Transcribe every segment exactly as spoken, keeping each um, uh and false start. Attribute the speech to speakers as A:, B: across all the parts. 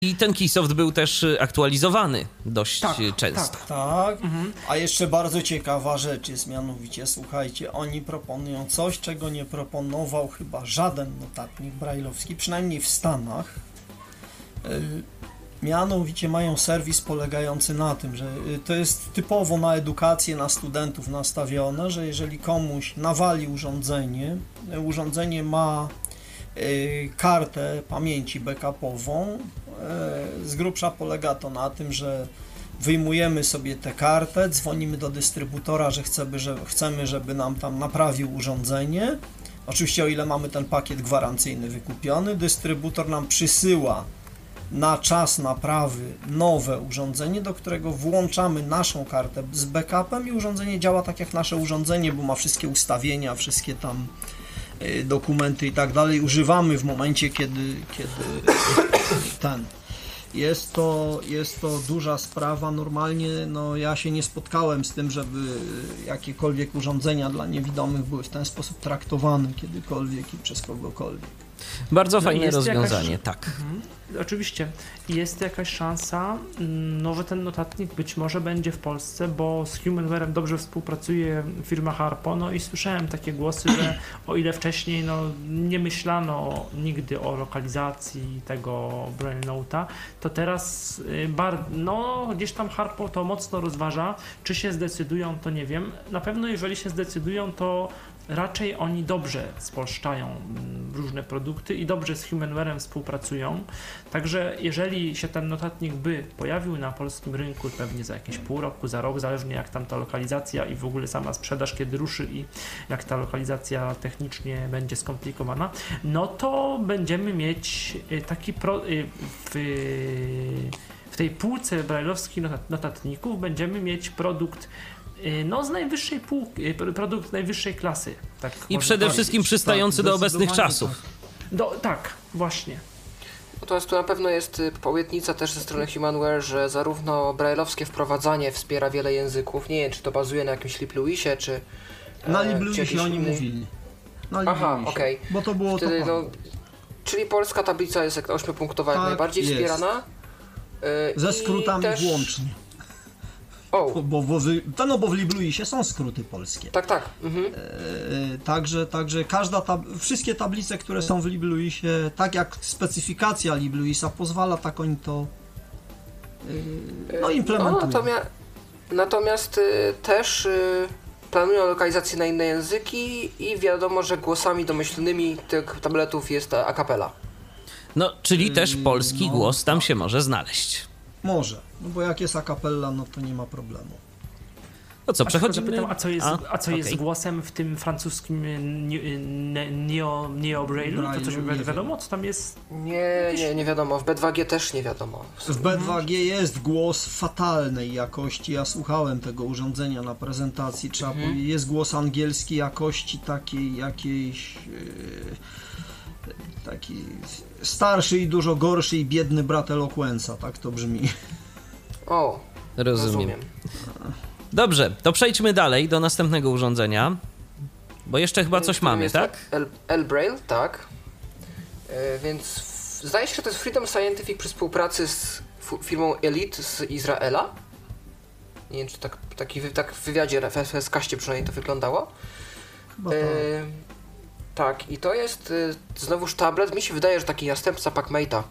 A: I ten Keysoft był też aktualizowany dość
B: tak,
A: często.
B: Tak,
C: tak. Mhm. A jeszcze bardzo ciekawa rzecz jest, mianowicie, słuchajcie, oni proponują coś, czego nie proponował chyba żaden notatnik brajlowski, przynajmniej w Stanach. Mianowicie mają serwis polegający na tym, że to jest typowo na edukację, na studentów nastawione, że jeżeli komuś nawali urządzenie, urządzenie ma kartę pamięci backupową, z grubsza polega to na tym, że wyjmujemy sobie tę kartę, dzwonimy do dystrybutora, że chcemy, że chcemy, żeby nam tam naprawił urządzenie. Oczywiście o ile mamy ten pakiet gwarancyjny wykupiony, dystrybutor nam przysyła na czas naprawy nowe urządzenie, do którego włączamy naszą kartę z backupem i urządzenie działa tak jak nasze urządzenie, bo ma wszystkie ustawienia, wszystkie tam dokumenty i tak dalej. Używamy w momencie, kiedy, kiedy ten... Jest to, jest to duża sprawa. Normalnie no, ja się nie spotkałem z tym, żeby jakiekolwiek urządzenia dla niewidomych były w ten sposób traktowane kiedykolwiek i przez kogokolwiek.
A: Bardzo fajne
B: jest
A: rozwiązanie,
B: jakaś,
A: tak.
B: Mhm, oczywiście. Jest jakaś szansa, no, że ten notatnik być może będzie w Polsce, bo z HumanWare'em dobrze współpracuje firma Harpo, no i słyszałem takie głosy, że o ile wcześniej no, nie myślano nigdy o lokalizacji tego Braille Note'a, to teraz bar, no, gdzieś tam Harpo to mocno rozważa. Czy się zdecydują, to nie wiem. Na pewno jeżeli się zdecydują, to raczej oni dobrze spolszczają różne produkty i dobrze z HumanWare'em współpracują. Także jeżeli się ten notatnik by pojawił na polskim rynku, pewnie za jakieś pół roku, za rok, zależnie jak tam ta lokalizacja i w ogóle sama sprzedaż kiedy ruszy i jak ta lokalizacja technicznie będzie skomplikowana, no to będziemy mieć taki pro, w, w tej półce brajlowskich notatników będziemy mieć produkt no z najwyższej półki, produkt najwyższej klasy. Tak
A: I przede wszystkim przystający tak, do obecnych czasów.
B: Tak. Do, tak, właśnie.
D: Natomiast tu na pewno jest obietnica też ze strony HumanWare, że zarówno brajlowskie wprowadzanie wspiera wiele języków. Nie wiem, czy to bazuje na jakimś LibLouisie, czy...
C: Na LibLouisie oni inny... mówili. Na
D: Aha, okej. Okay.
C: Bo to było
D: Wtedy,
C: to
D: no, czyli polska tablica jest jak ośmiopunktowa, tak, jak najbardziej jest wspierana.
C: Ze skrótami też... włącznie.
D: Oh.
C: Bo, bo, to no bo w LibLouisie są skróty polskie.
D: Tak, tak. Mhm.
C: E, także, także każda tab wszystkie tablice, które są w LibLouisie, tak jak specyfikacja LibLouisa pozwala, tak oni to e, no, implementują. No,
D: natomiast natomiast y, też y, planują lokalizację na inne języki i wiadomo, że głosami domyślnymi tych tabletów jest a cappella.
A: No, czyli też polski no, głos tam się może znaleźć.
C: Może, no bo jak jest a cappella, no to nie ma problemu.
A: No co, przechodzimy...
B: Zapytam, a co jest, a? A co
A: Okay.
B: jest głosem w tym francuskim Neo, Neo Braille'u? To coś wi wiadomo, co tam jest?
D: Nie, nie, nie wiadomo. W B dwa G też nie wiadomo.
C: W B dwa G jest głos fatalnej jakości. Ja słuchałem tego urządzenia na prezentacji. Trzeba mhm. powiedzieć, jest głos angielski jakości takiej jakiejś... Yy... taki starszy i dużo gorszy i biedny brat Eloquence'a, tak to brzmi.
D: O,
A: rozumiem.
D: rozumiem.
A: Dobrze, to przejdźmy dalej do następnego urządzenia, bo jeszcze chyba coś mamy, tak?
D: L-Braille, tak. E, więc w, zdaje się, że to jest Freedom Scientific przy współpracy z firmą Elite z Izraela. Nie wiem, czy tak, taki, tak w wywiadzie w F S Kaście przynajmniej to wyglądało.
C: Chyba tak.
D: E, Tak, i to jest y, znowuż tablet, mi się wydaje, że taki następca PacMate'a,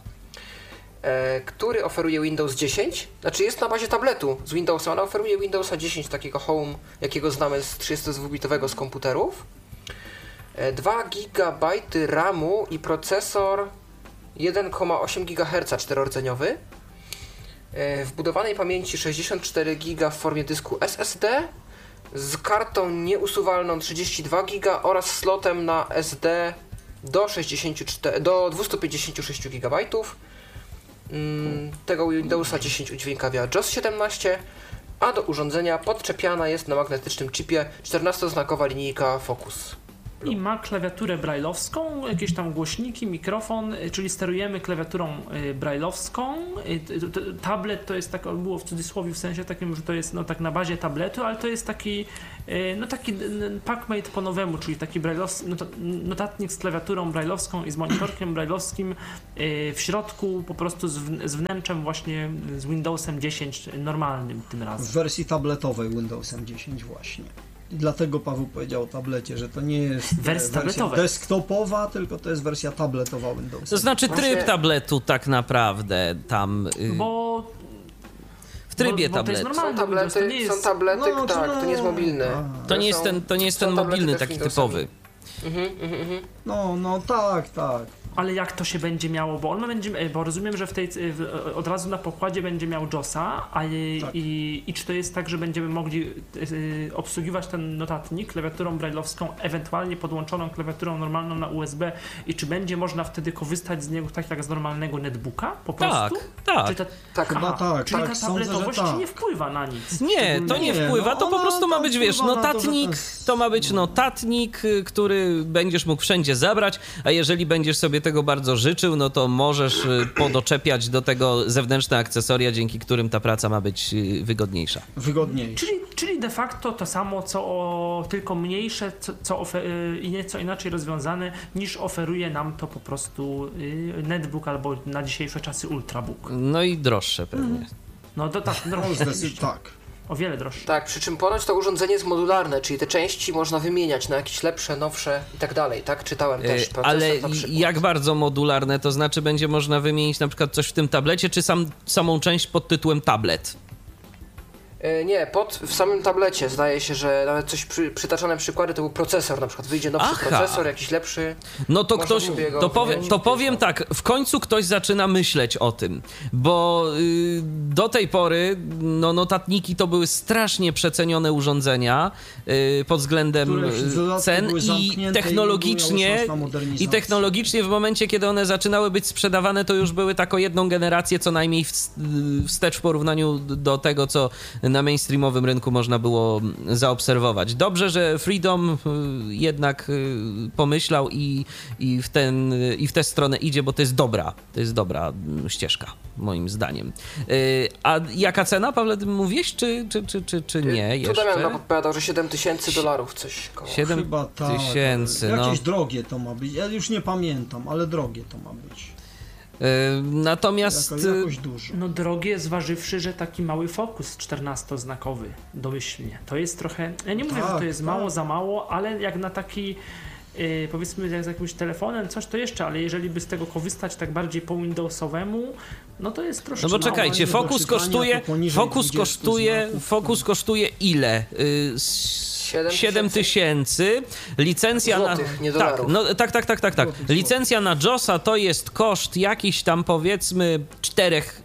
D: e, który oferuje Windows dziesięć, znaczy jest na bazie tabletu z Windowsem, ale oferuje Windowsa dziesięć, takiego Home, jakiego znamy z trzydziestodwubitowego z komputerów, e, dwa gigabajty ramu i procesor jeden przecinek osiem gigaherca czterorodzeniowy, e, wbudowanej pamięci sześćdziesiąt cztery giga w formie dysku S S D, z kartą nieusuwalną trzydzieści dwa giga oraz slotem na S D do, sześćdziesiąt cztery, do dwieście pięćdziesiąt sześć gigabajtów. Mm, tego Windowsa dziesięć udźwiękawia JAWS siedemnaście, a do urządzenia podczepiana jest na magnetycznym chipie czternastoznakowa linijka Focus.
B: I ma klawiaturę braille'owską, jakieś tam głośniki, mikrofon, y, czyli sterujemy klawiaturą y, braille'owską. Y, t- t- tablet to jest tak, było w cudzysłowie w sensie takim, że to jest no, tak na bazie tabletu, ale to jest taki y, no taki y, PackMate po nowemu, czyli taki braille'owski, not- notatnik z klawiaturą braille'owską i z monitorkiem braille'owskim y, w środku po prostu z, w- z wnętrzem właśnie z Windowsem dziesięć normalnym tym
C: W
B: razem.
C: wersji tabletowej Windowsem dziesięć właśnie. I dlatego Paweł powiedział o tablecie, że to nie jest e,
B: Wersja
C: wersja
B: tabletowej.
C: desktopowa, tylko to jest wersja tabletowa Windowsa.
A: To znaczy tryb
D: Właśnie-
A: tabletu tak naprawdę tam, y,
B: Bo
A: w trybie
B: bo, bo to jest
A: tabletu.
B: normalny
D: Są
B: Windows, to
D: tablety,
B: nie jest...
D: są tablety,
C: No,
D: tak,
C: no,
D: to nie jest mobilny.
C: a.
A: To nie jest
D: są-
A: ten, to nie jest
D: są
A: ten
D: tablety
A: mobilny
D: też
A: taki
D: Windowsami.
A: typowy.
D: Mhm, mhm, mhm.
C: No, no tak, tak.
B: Ale jak to się będzie miało, bo on ma będzie, bo rozumiem, że w tej, w, od razu na pokładzie będzie miał JOSa, a i,
C: Tak.
B: i, i czy to jest tak, że będziemy mogli y, obsługiwać ten notatnik klawiaturą braille'owską, ewentualnie podłączoną klawiaturą normalną na U S B i czy będzie można wtedy korzystać z niego tak jak z normalnego netbooka po
A: Tak,
B: prostu?
A: tak.
B: Czy ta,
D: Tak,
C: Chyba
B: aha,
C: tak,
B: czyli
C: tak,
B: ta
C: sądzę, że
B: tabletowość
C: tak.
B: nie wpływa na nic.
A: Nie, to nie
C: Nie,
A: wpływa,
C: no
A: to po
C: ona
A: prostu ma
C: tam
A: być, wiesz,
C: wpływa na to, że
A: notatnik,
C: to jest-
A: to ma być notatnik, y, który będziesz mógł wszędzie zabrać, a jeżeli będziesz sobie tego bardzo życzył, no to możesz y, podoczepiać do tego zewnętrzne akcesoria, dzięki którym ta praca ma być y, wygodniejsza.
C: Wygodniejsze.
B: Czyli, czyli de facto to samo, co o, tylko mniejsze co, co ofe- y, i nieco inaczej rozwiązane, niż oferuje nam to po prostu y, netbook albo na dzisiejsze czasy ultrabook.
A: No i droższe pewnie.
B: No to tak,
C: No,
B: droższe,
C: zdecyd-
B: oczywiście.
C: tak.
B: O wiele droższe.
D: Tak, przy czym ponoć to urządzenie jest modularne, czyli te części można wymieniać na jakieś lepsze, nowsze i tak dalej, tak? Czytałem też.
A: Y,
D: procesor
A: Ale
D: na przykład.
A: jak bardzo modularne, to znaczy będzie można wymienić na przykład coś w tym tablecie, czy sam, samą część pod tytułem tablet?
D: E, Nie, pod, w samym tablecie zdaje się, że nawet coś przy, przytaczane przykłady to był procesor, na przykład wyjdzie nowszy
A: Aha.
D: procesor, jakiś lepszy.
A: No to
D: Można
A: ktoś,
D: sobie go
A: to, powie,
D: wymienić,
A: to
D: to
A: powiem
D: jest
A: tak, w końcu ktoś zaczyna myśleć o tym, bo y, do tej pory no, notatniki to były strasznie przecenione urządzenia y, pod względem
C: Które w
A: y,
C: dodatku
A: cen
C: były
A: i
C: zamknięte i nie
A: technologicznie
C: miały szans na
A: i
C: modernizację.
A: technologicznie w momencie, kiedy one zaczynały być sprzedawane, to już były tak o jedną generację co najmniej w- wstecz w porównaniu do tego, co na mainstreamowym rynku można było zaobserwować. Dobrze, że Freedom y, jednak y, pomyślał i, i, w ten, y, i w tę stronę idzie, bo to jest dobra, to jest dobra mm, ścieżka, moim zdaniem. Y, a jaka cena, Pawle, ty mówisz, czy, czy, czy, czy, czy nie
D: Tu Damian
A: jeszcze?
D: podpowiadał, że siedem tysięcy dolarów coś koło.
A: siedem
C: Chyba tak.
A: tysięcy, no.
C: Jakieś drogie to ma być. Ja już nie pamiętam, ale drogie to ma być.
A: Y, natomiast...
C: Jako, jakoś dużo.
B: No drogie, zważywszy, że taki mały Focus czternastoznakowy, domyślnie. To jest trochę, ja nie mówię,
C: Tak,
B: że to jest
C: tak.
B: mało za mało, ale jak na taki, yy, powiedzmy jak z jakimś telefonem, coś to jeszcze, ale jeżeli by z tego korzystać tak bardziej po Windowsowemu, no to jest troszkę
A: No bo
B: mało.
A: czekajcie,
C: nie do
A: Focus
C: czytania,
A: kosztuje,
C: to poniżej
A: Focus
C: dwudziestu
A: kosztuje,
C: znaków.
A: Focus kosztuje ile? Y, s-
D: Siedem
A: siedem tysięcy. Licencja
D: Złotych,
A: na...
D: nie
A: tak,
D: dolarów.
A: no, tak, tak, tak, tak, tak.
C: Złotych,
A: Licencja na JOSa to jest koszt jakiś tam powiedzmy czterech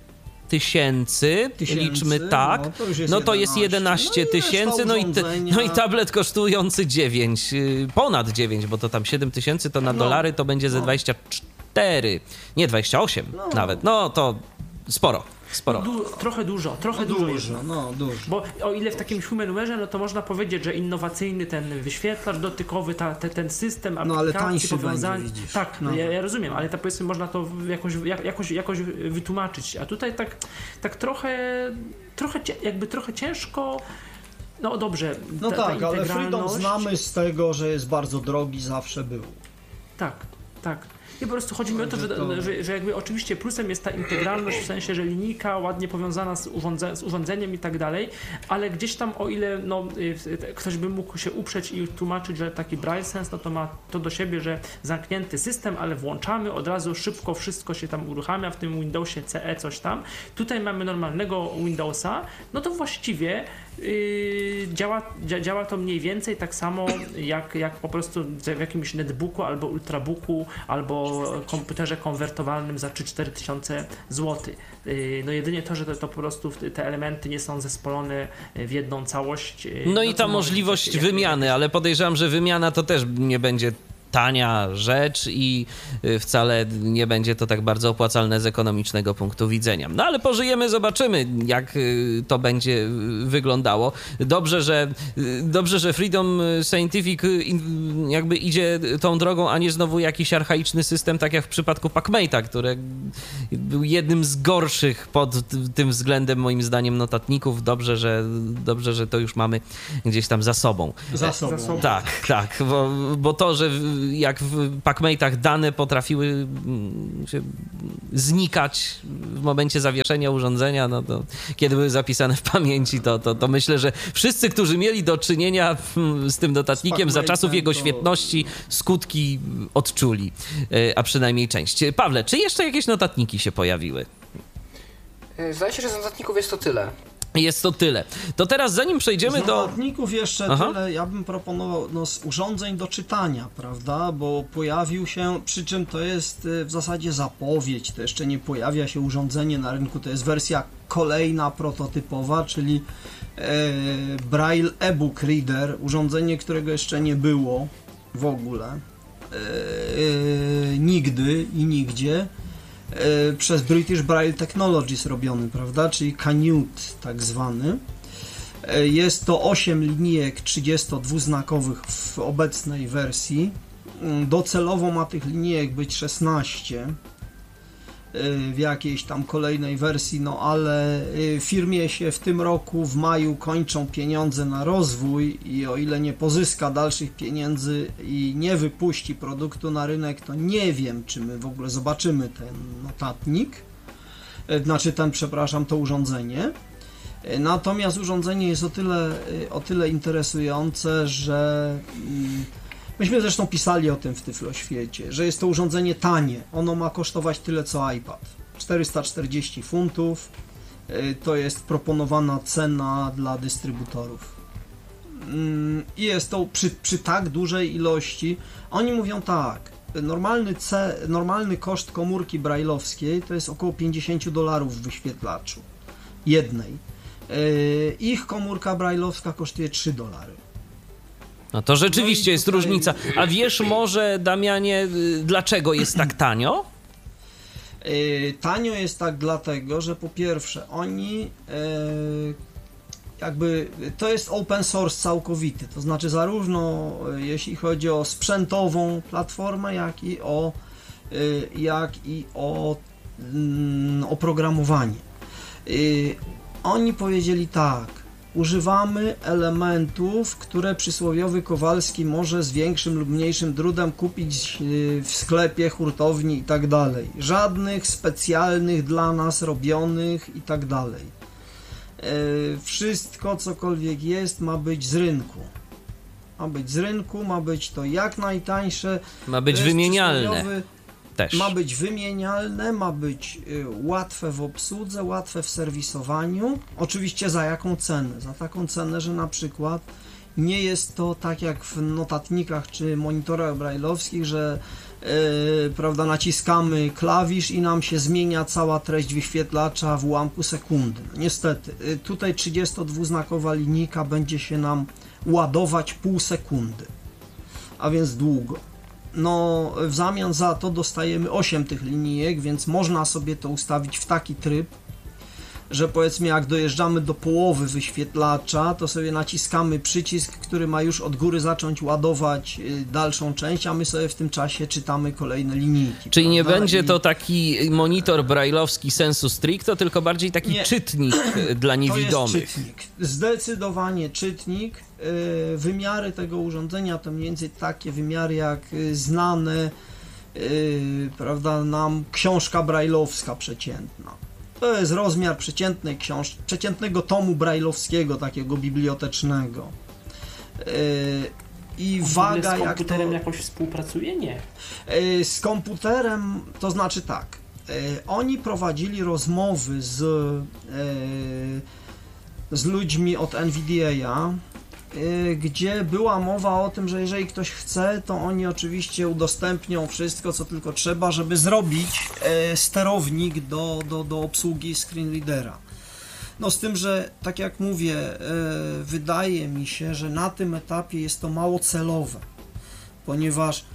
A: tysięcy,
C: Tysięcy,
A: liczmy tak,
C: no to już jest
A: no to jest jedenaście
C: jedenaście. No i
A: tysięcy,
C: reszta
A: no, i te,
C: urządzenia.
A: no i tablet kosztujący dziewięć, y, ponad dziewięć, bo to tam siedem tysięcy to na
C: No,
A: dolary to będzie ze
C: no.
A: dwadzieścia cztery, nie dwadzieścia osiem
C: No.
A: nawet, no to sporo, sporo.
B: Du- trochę dużo, trochę
C: No
B: dużo,
C: dużo,
B: jest.
C: no dużo.
B: Bo o ile w takim Humanware'ze, no to można powiedzieć, że innowacyjny ten wyświetlacz dotykowy, ta, te, ten system
C: No, ale
B: aplikacji,
C: tańszy
B: powiązań.
C: będzie, widzisz.
B: Tak,
C: No.
B: ja, ja rozumiem, ale to powiedzmy można to jakoś, jak- jakoś, jakoś wytłumaczyć. A tutaj tak, tak trochę, trochę, cie- jakby trochę ciężko. No dobrze.
C: No
B: ta, ta
C: tak, ale Freedom
B: integralność-
C: znamy z tego, że jest bardzo drogi, zawsze był.
B: Tak, tak. I po prostu chodzi mi o to, że,
C: To-
B: że, że jakby oczywiście plusem jest ta integralność, w sensie, że linijka ładnie powiązana z, urządze, z urządzeniem i tak dalej, ale gdzieś tam o ile no, y, y, ktoś by mógł się uprzeć i tłumaczyć, że taki BrailleSense, no to ma to do siebie, że zamknięty system, ale włączamy, od razu szybko wszystko się tam uruchamia w tym Windowsie C E coś tam. Tutaj mamy normalnego Windowsa, no to właściwie Yy, działa, dzia, działa to mniej więcej tak samo jak, jak po prostu w jakimś netbooku albo ultrabooku albo komputerze konwertowalnym za trzy cztery tysiące złotych. Yy, no jedynie to, że to, to po prostu te elementy nie są zespolone w jedną całość. Yy,
A: No i
B: to
A: ta
B: może
A: możliwość
B: być jak-
A: wymiany, ale podejrzewam, że wymiana to też nie będzie tania rzecz i wcale nie będzie to tak bardzo opłacalne z ekonomicznego punktu widzenia. No ale pożyjemy, zobaczymy, jak to będzie wyglądało. Dobrze, że, dobrze, że Freedom Scientific jakby idzie tą drogą, a nie znowu jakiś archaiczny system, tak jak w przypadku PacMate'a, który był jednym z gorszych pod tym względem, moim zdaniem, notatników. Dobrze, że, dobrze, że to już mamy gdzieś tam za sobą.
C: Za sobą. Za sobą.
A: Tak, tak, bo, bo to, że jak w PacMate'ach dane potrafiły się znikać w momencie zawieszenia urządzenia, no to kiedy były zapisane w pamięci, to, to, to myślę, że wszyscy, którzy mieli do czynienia z tym notatnikiem za czasów jego
C: to...
A: świetności, skutki odczuli, a przynajmniej część. Pawle, czy jeszcze jakieś notatniki się pojawiły?
D: Zdaje się, że z notatników jest to tyle.
A: Jest to tyle. To teraz zanim przejdziemy
C: z
A: do...
C: notatników jeszcze Aha. tyle, ja bym proponował no, z urządzeń do czytania, prawda, bo pojawił się, przy czym to jest w zasadzie zapowiedź, to jeszcze nie pojawia się urządzenie na rynku, to jest wersja kolejna, prototypowa, czyli e, Braille e-book reader, urządzenie, którego jeszcze nie było w ogóle, e, e, nigdy i nigdzie, przez British Braille Technologies robiony, prawda, czyli Canute tak zwany. Jest to osiem linijek trzydziestodwuznakowych w obecnej wersji. Docelowo ma tych linijek być szesnaście w jakiejś tam kolejnej wersji, no ale firmie się w tym roku w maju kończą pieniądze na rozwój i o ile nie pozyska dalszych pieniędzy i nie wypuści produktu na rynek, to nie wiem, czy my w ogóle zobaczymy ten notatnik, znaczy ten, przepraszam, to urządzenie. Natomiast urządzenie jest o tyle, o tyle interesujące, że myśmy zresztą pisali o tym w Tyfloświecie, że jest to urządzenie tanie. Ono ma kosztować tyle co iPad. czterysta czterdzieści funtów. To jest proponowana cena dla dystrybutorów. I jest to przy, przy tak dużej ilości. Oni mówią tak, normalny, ce, normalny koszt komórki brajlowskiej to jest około pięćdziesiąt dolarów w wyświetlaczu. Jednej. Ich komórka brajlowska kosztuje trzy dolary.
A: No to rzeczywiście no jest tutaj... różnica. A wiesz może, Damianie, dlaczego jest tak tanio?
C: Yy, tanio jest tak dlatego, że po pierwsze oni yy, jakby to jest open source całkowity, to znaczy zarówno yy, jeśli chodzi o sprzętową platformę, jak i o yy, jak i o yy, oprogramowanie. Yy, oni powiedzieli tak: używamy elementów, które przysłowiowy Kowalski może z większym lub mniejszym trudem kupić w sklepie, hurtowni i tak dalej. Żadnych specjalnych dla nas robionych i tak dalej. Wszystko, cokolwiek jest, ma być z rynku. Ma być z rynku, ma być to jak najtańsze.
A: Ma być wymienialne. Też.
C: Ma być wymienialne, ma być y, łatwe w obsłudze, łatwe w serwisowaniu. Oczywiście za jaką cenę? Za taką cenę, że na przykład nie jest to tak jak w notatnikach czy monitorach brajlowskich, że y, prawda, naciskamy klawisz i nam się zmienia cała treść wyświetlacza w ułamku sekundy. No, niestety, y, tutaj trzydziestodwuznakowa linijka będzie się nam ładować pół sekundy, a więc długo. No, w zamian za to dostajemy osiem tych linijek, więc można sobie to ustawić w taki tryb, że powiedzmy jak dojeżdżamy do połowy wyświetlacza, to sobie naciskamy przycisk, który ma już od góry zacząć ładować dalszą część, a my sobie w tym czasie czytamy kolejne linijki.
A: Czyli nie
C: prawda?
A: będzie
C: I...
A: to taki monitor brajlowski sensu stricto, tylko bardziej taki nie. czytnik dla niewidomych.
C: To jest czytnik. Zdecydowanie czytnik. Wymiary tego urządzenia to mniej więcej takie wymiary jak znane, prawda, nam książka brajlowska przeciętna. To jest rozmiar przeciętnej książ- przeciętnego tomu brajlowskiego, takiego bibliotecznego. I
B: A
C: waga
B: z komputerem
C: jak to...
B: jakoś współpracuje? Nie.
C: Z komputerem, to znaczy tak, oni prowadzili rozmowy z, z ludźmi od N V D A, gdzie była mowa o tym, że jeżeli ktoś chce, to oni oczywiście udostępnią wszystko, co tylko trzeba, żeby zrobić sterownik do, do, do obsługi screenreadera. No z tym, że tak jak mówię, wydaje mi się, że na tym etapie jest to mało celowe, ponieważ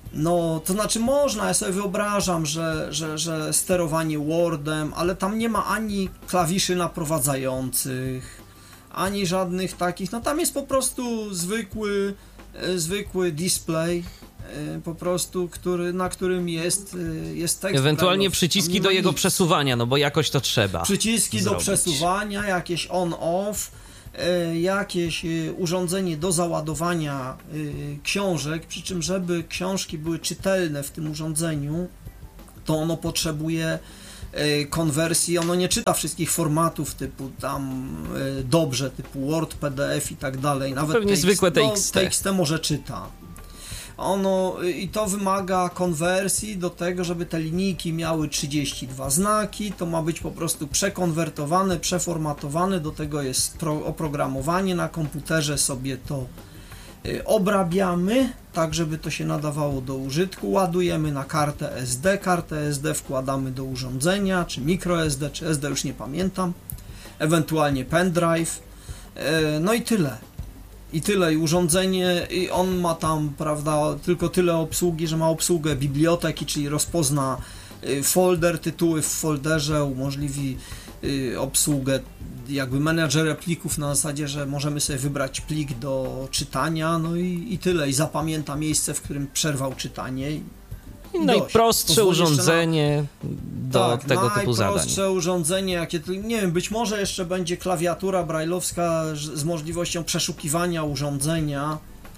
C: No, to znaczy można, ja sobie wyobrażam, że, że, że sterowanie Wordem, ale tam nie ma ani klawiszy naprowadzających, ani żadnych takich, no tam jest po prostu zwykły, zwykły display, po prostu, który, na którym jest, jest tekst.
A: Ewentualnie przyciski do jego nic. przesuwania, no bo jakoś to trzeba
C: Przyciski zrobić. do przesuwania, jakieś on-off, jakieś urządzenie do załadowania książek, przy czym żeby książki były czytelne w tym urządzeniu, to ono potrzebuje konwersji, ono nie czyta wszystkich formatów typu tam dobrze, typu Word, P D F i tak dalej. Nawet
A: pewnie
C: T X T,
A: zwykłe T X T.
C: No, T X T może czyta. Ono, i to wymaga konwersji do tego, żeby te linijki miały trzydzieści dwa znaki, to ma być po prostu przekonwertowane, przeformatowane, do tego jest pro, oprogramowanie na komputerze, sobie to y, obrabiamy, tak żeby to się nadawało do użytku, ładujemy na kartę S D, kartę S D wkładamy do urządzenia, czy microSD, czy S D, już nie pamiętam, ewentualnie pendrive, y, no i tyle. I tyle, i urządzenie, i on ma tam, prawda, tylko tyle obsługi, że ma obsługę biblioteki, czyli rozpozna folder, tytuły w folderze, umożliwi obsługę jakby menedżera plików na zasadzie, że możemy sobie wybrać plik do czytania, no i, i tyle, i zapamięta miejsce, w którym przerwał czytanie. I
A: najprostsze urządzenie na... do
C: tak,
A: tego typu zadań.
C: Najprostsze urządzenie, jakie, nie wiem, być może jeszcze będzie klawiatura brajlowska z możliwością przeszukiwania urządzenia,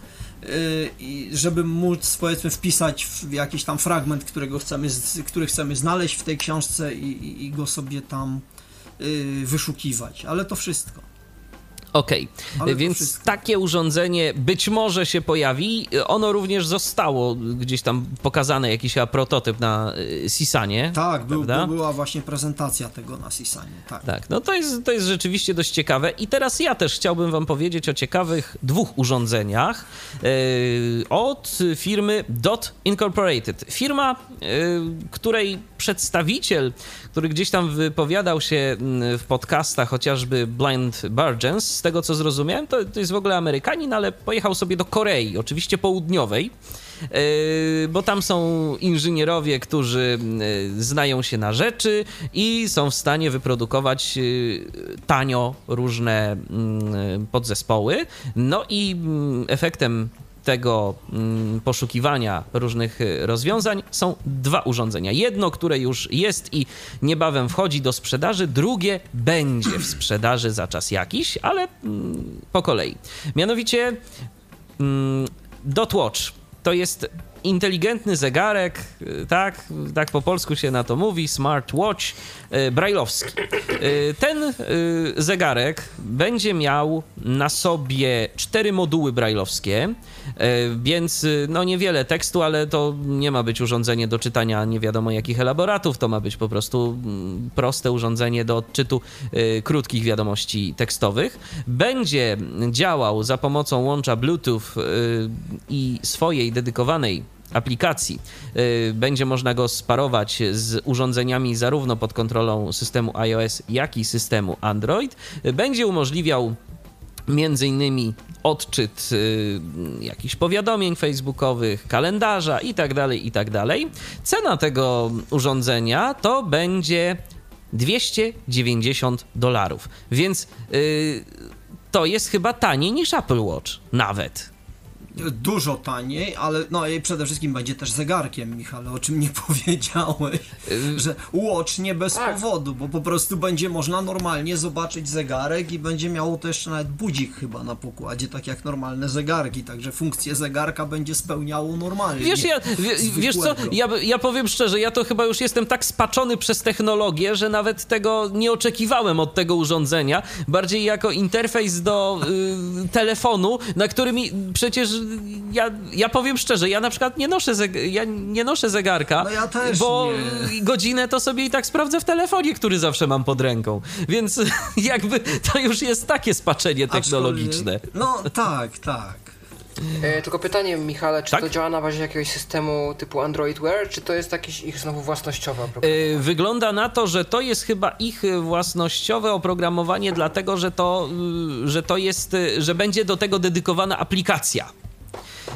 C: i yy, żeby móc, powiedzmy, wpisać w jakiś tam fragment, którego chcemy, który chcemy znaleźć w tej książce i, i, i go sobie tam yy, wyszukiwać, ale to wszystko.
A: Okej, okay. Więc wszystko. Takie urządzenie być może się pojawi. Ono również zostało gdzieś tam pokazane, jakiś prototyp na Sisanie.
C: Tak, był, był, była właśnie prezentacja tego na Sisanie. Tak,
A: tak, no to jest, to jest rzeczywiście dość ciekawe. I teraz ja też chciałbym wam powiedzieć o ciekawych dwóch urządzeniach yy, od firmy Dot Incorporated. Firma, yy, której przedstawiciel, który gdzieś tam wypowiadał się w podcastach, chociażby Blind Bargains, z tego co zrozumiałem, to, to jest w ogóle Amerykanin, ale pojechał sobie do Korei, oczywiście południowej, yy, bo tam są inżynierowie, którzy yy, znają się na rzeczy i są w stanie wyprodukować yy, tanio różne yy, podzespoły. No i yy, efektem tego mm, poszukiwania różnych rozwiązań są dwa urządzenia. Jedno, które już jest i niebawem wchodzi do sprzedaży, drugie będzie w sprzedaży za czas jakiś, ale mm, po kolei. Mianowicie mm, Dot Watch to jest inteligentny zegarek, tak, tak po polsku się na to mówi, smartwatch brajlowski. Ten zegarek będzie miał na sobie cztery moduły brajlowskie, więc no niewiele tekstu, ale to nie ma być urządzenie do czytania nie wiadomo jakich elaboratów, to ma być po prostu proste urządzenie do odczytu krótkich wiadomości tekstowych. Będzie działał za pomocą łącza Bluetooth i swojej dedykowanej aplikacji. Będzie można go sparować z urządzeniami zarówno pod kontrolą systemu iOS, jak i systemu Android. Będzie umożliwiał między innymi odczyt y, jakichś powiadomień facebookowych, kalendarza i tak dalej, i tak dalej. Cena tego urządzenia to będzie dwieście dziewięćdziesiąt dolarów, więc y, to jest chyba taniej niż Apple Watch nawet.
C: Dużo taniej, ale no i przede wszystkim będzie też zegarkiem, Michale, o czym nie powiedziałeś, że Watch nie bez tak. powodu, bo po prostu będzie można normalnie zobaczyć zegarek i będzie miało też nawet budzik chyba na pokładzie, tak jak normalne zegarki, także funkcję zegarka będzie spełniało normalnie.
A: Wiesz, ja, w, wiesz co, ja, ja powiem szczerze, ja to chyba już jestem tak spaczony przez technologię, że nawet tego nie oczekiwałem od tego urządzenia, bardziej jako interfejs do y, telefonu, na którym przecież Ja, ja powiem szczerze, ja na przykład nie noszę, zeg- ja nie noszę zegarka,
C: no ja też
A: bo
C: nie.
A: godzinę to sobie i tak sprawdzę w telefonie, który zawsze mam pod ręką, więc jakby to już jest takie spaczenie technologiczne.
C: No tak, tak.
D: E, tylko pytanie, Michale, czy
A: tak?
D: to działa na bazie jakiegoś systemu typu Android Wear, czy to jest jakieś ich znowu własnościowe oprogramowanie?
A: E, wygląda na to, że to jest chyba ich własnościowe oprogramowanie, dlatego że to, że to jest, że będzie do tego dedykowana aplikacja.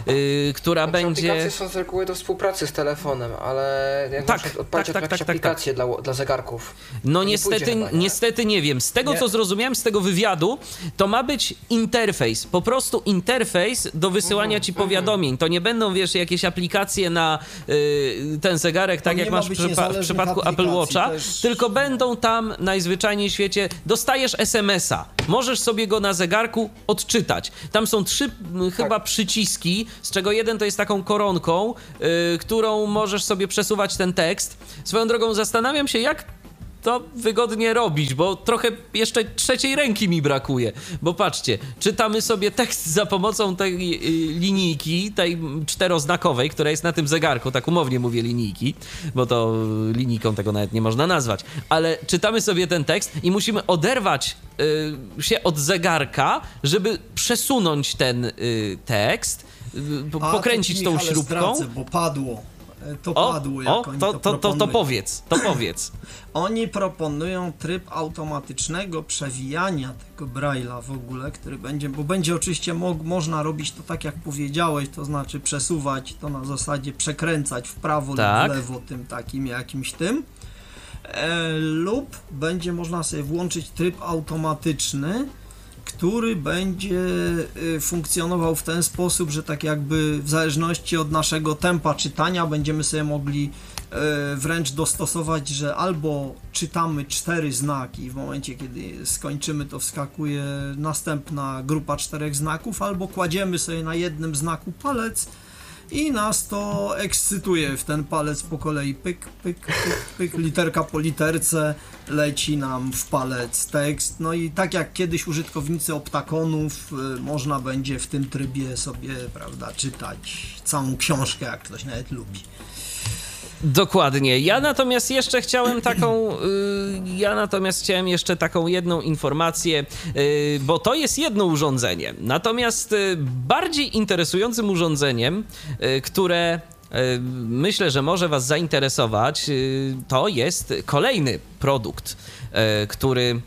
A: yy, która
D: znaczy,
A: będzie...
D: Aplikacje są z reguły do współpracy z telefonem, ale jak
A: Tak,
D: tak, odpalić
A: tak, tak,
D: jakąś
A: tak, tak,
D: aplikację Dla, dla zegarków.
A: No
D: nie
A: niestety,
D: chyba, nie?
A: niestety nie wiem. Z tego,
C: Nie.
A: co zrozumiałem z tego wywiadu, to ma być interfejs, po prostu interfejs do wysyłania ci powiadomień. To nie będą, wiesz, jakieś aplikacje na y, ten zegarek, tak
C: nie
A: jak
C: ma
A: masz w,
C: być
A: przypa- w
C: niezależnych
A: przypadku Apple
C: aplikacji,
A: Watcha,
C: też-
A: tylko będą tam najzwyczajniej w świecie, dostajesz es em es a, możesz sobie go na zegarku odczytać. Tam są trzy m, chyba przyciski, z czego jeden to jest taką koronką, y, którą możesz sobie przesuwać ten tekst. Swoją drogą zastanawiam się, jak to wygodnie robić, bo trochę jeszcze trzeciej ręki mi brakuje. Bo patrzcie, czytamy sobie tekst za pomocą tej y, linijki, tej czteroznakowej, która jest na tym zegarku, tak umownie mówię linijki, bo to linijką tego nawet nie można nazwać, ale czytamy sobie ten tekst i musimy oderwać y, się od zegarka, żeby przesunąć ten y, tekst, y, po,
C: A,
A: pokręcić
C: to ci,
A: tą
C: Michale,
A: śrubką.
C: Zdradzę, bo padło. To
A: O,
C: padło, jak
A: o
C: oni
A: to,
C: to,
A: to, to, to
C: proponują.
A: powiedz, to powiedz.
C: Oni proponują tryb automatycznego przewijania tego Braille'a w ogóle, który będzie, bo będzie oczywiście mo- można robić to tak, jak powiedziałeś, to znaczy przesuwać to na zasadzie przekręcać w prawo
A: Tak.
C: lub w lewo tym takim jakimś tym, e, lub będzie można sobie włączyć tryb automatyczny, który będzie y, funkcjonował w ten sposób, że tak jakby w zależności od naszego tempa czytania będziemy sobie mogli y, wręcz dostosować, że albo czytamy cztery znaki i w momencie, kiedy skończymy, to wskakuje następna grupa czterech znaków, albo kładziemy sobie na jednym znaku palec i nas to ekscytuje w ten palec po kolei, pyk, pyk, pyk, pyk, literka po literce leci nam w palec tekst, no i tak jak kiedyś użytkownicy optakonów, y, można będzie w tym trybie sobie, prawda, czytać całą książkę, jak ktoś nawet lubi.
A: Dokładnie. Ja natomiast jeszcze chciałem taką, y, ja natomiast chciałem jeszcze taką jedną informację, y, bo to jest jedno urządzenie. Natomiast y, bardziej interesującym urządzeniem, y, które y, myślę, że może was zainteresować, y, to jest kolejny produkt, y, który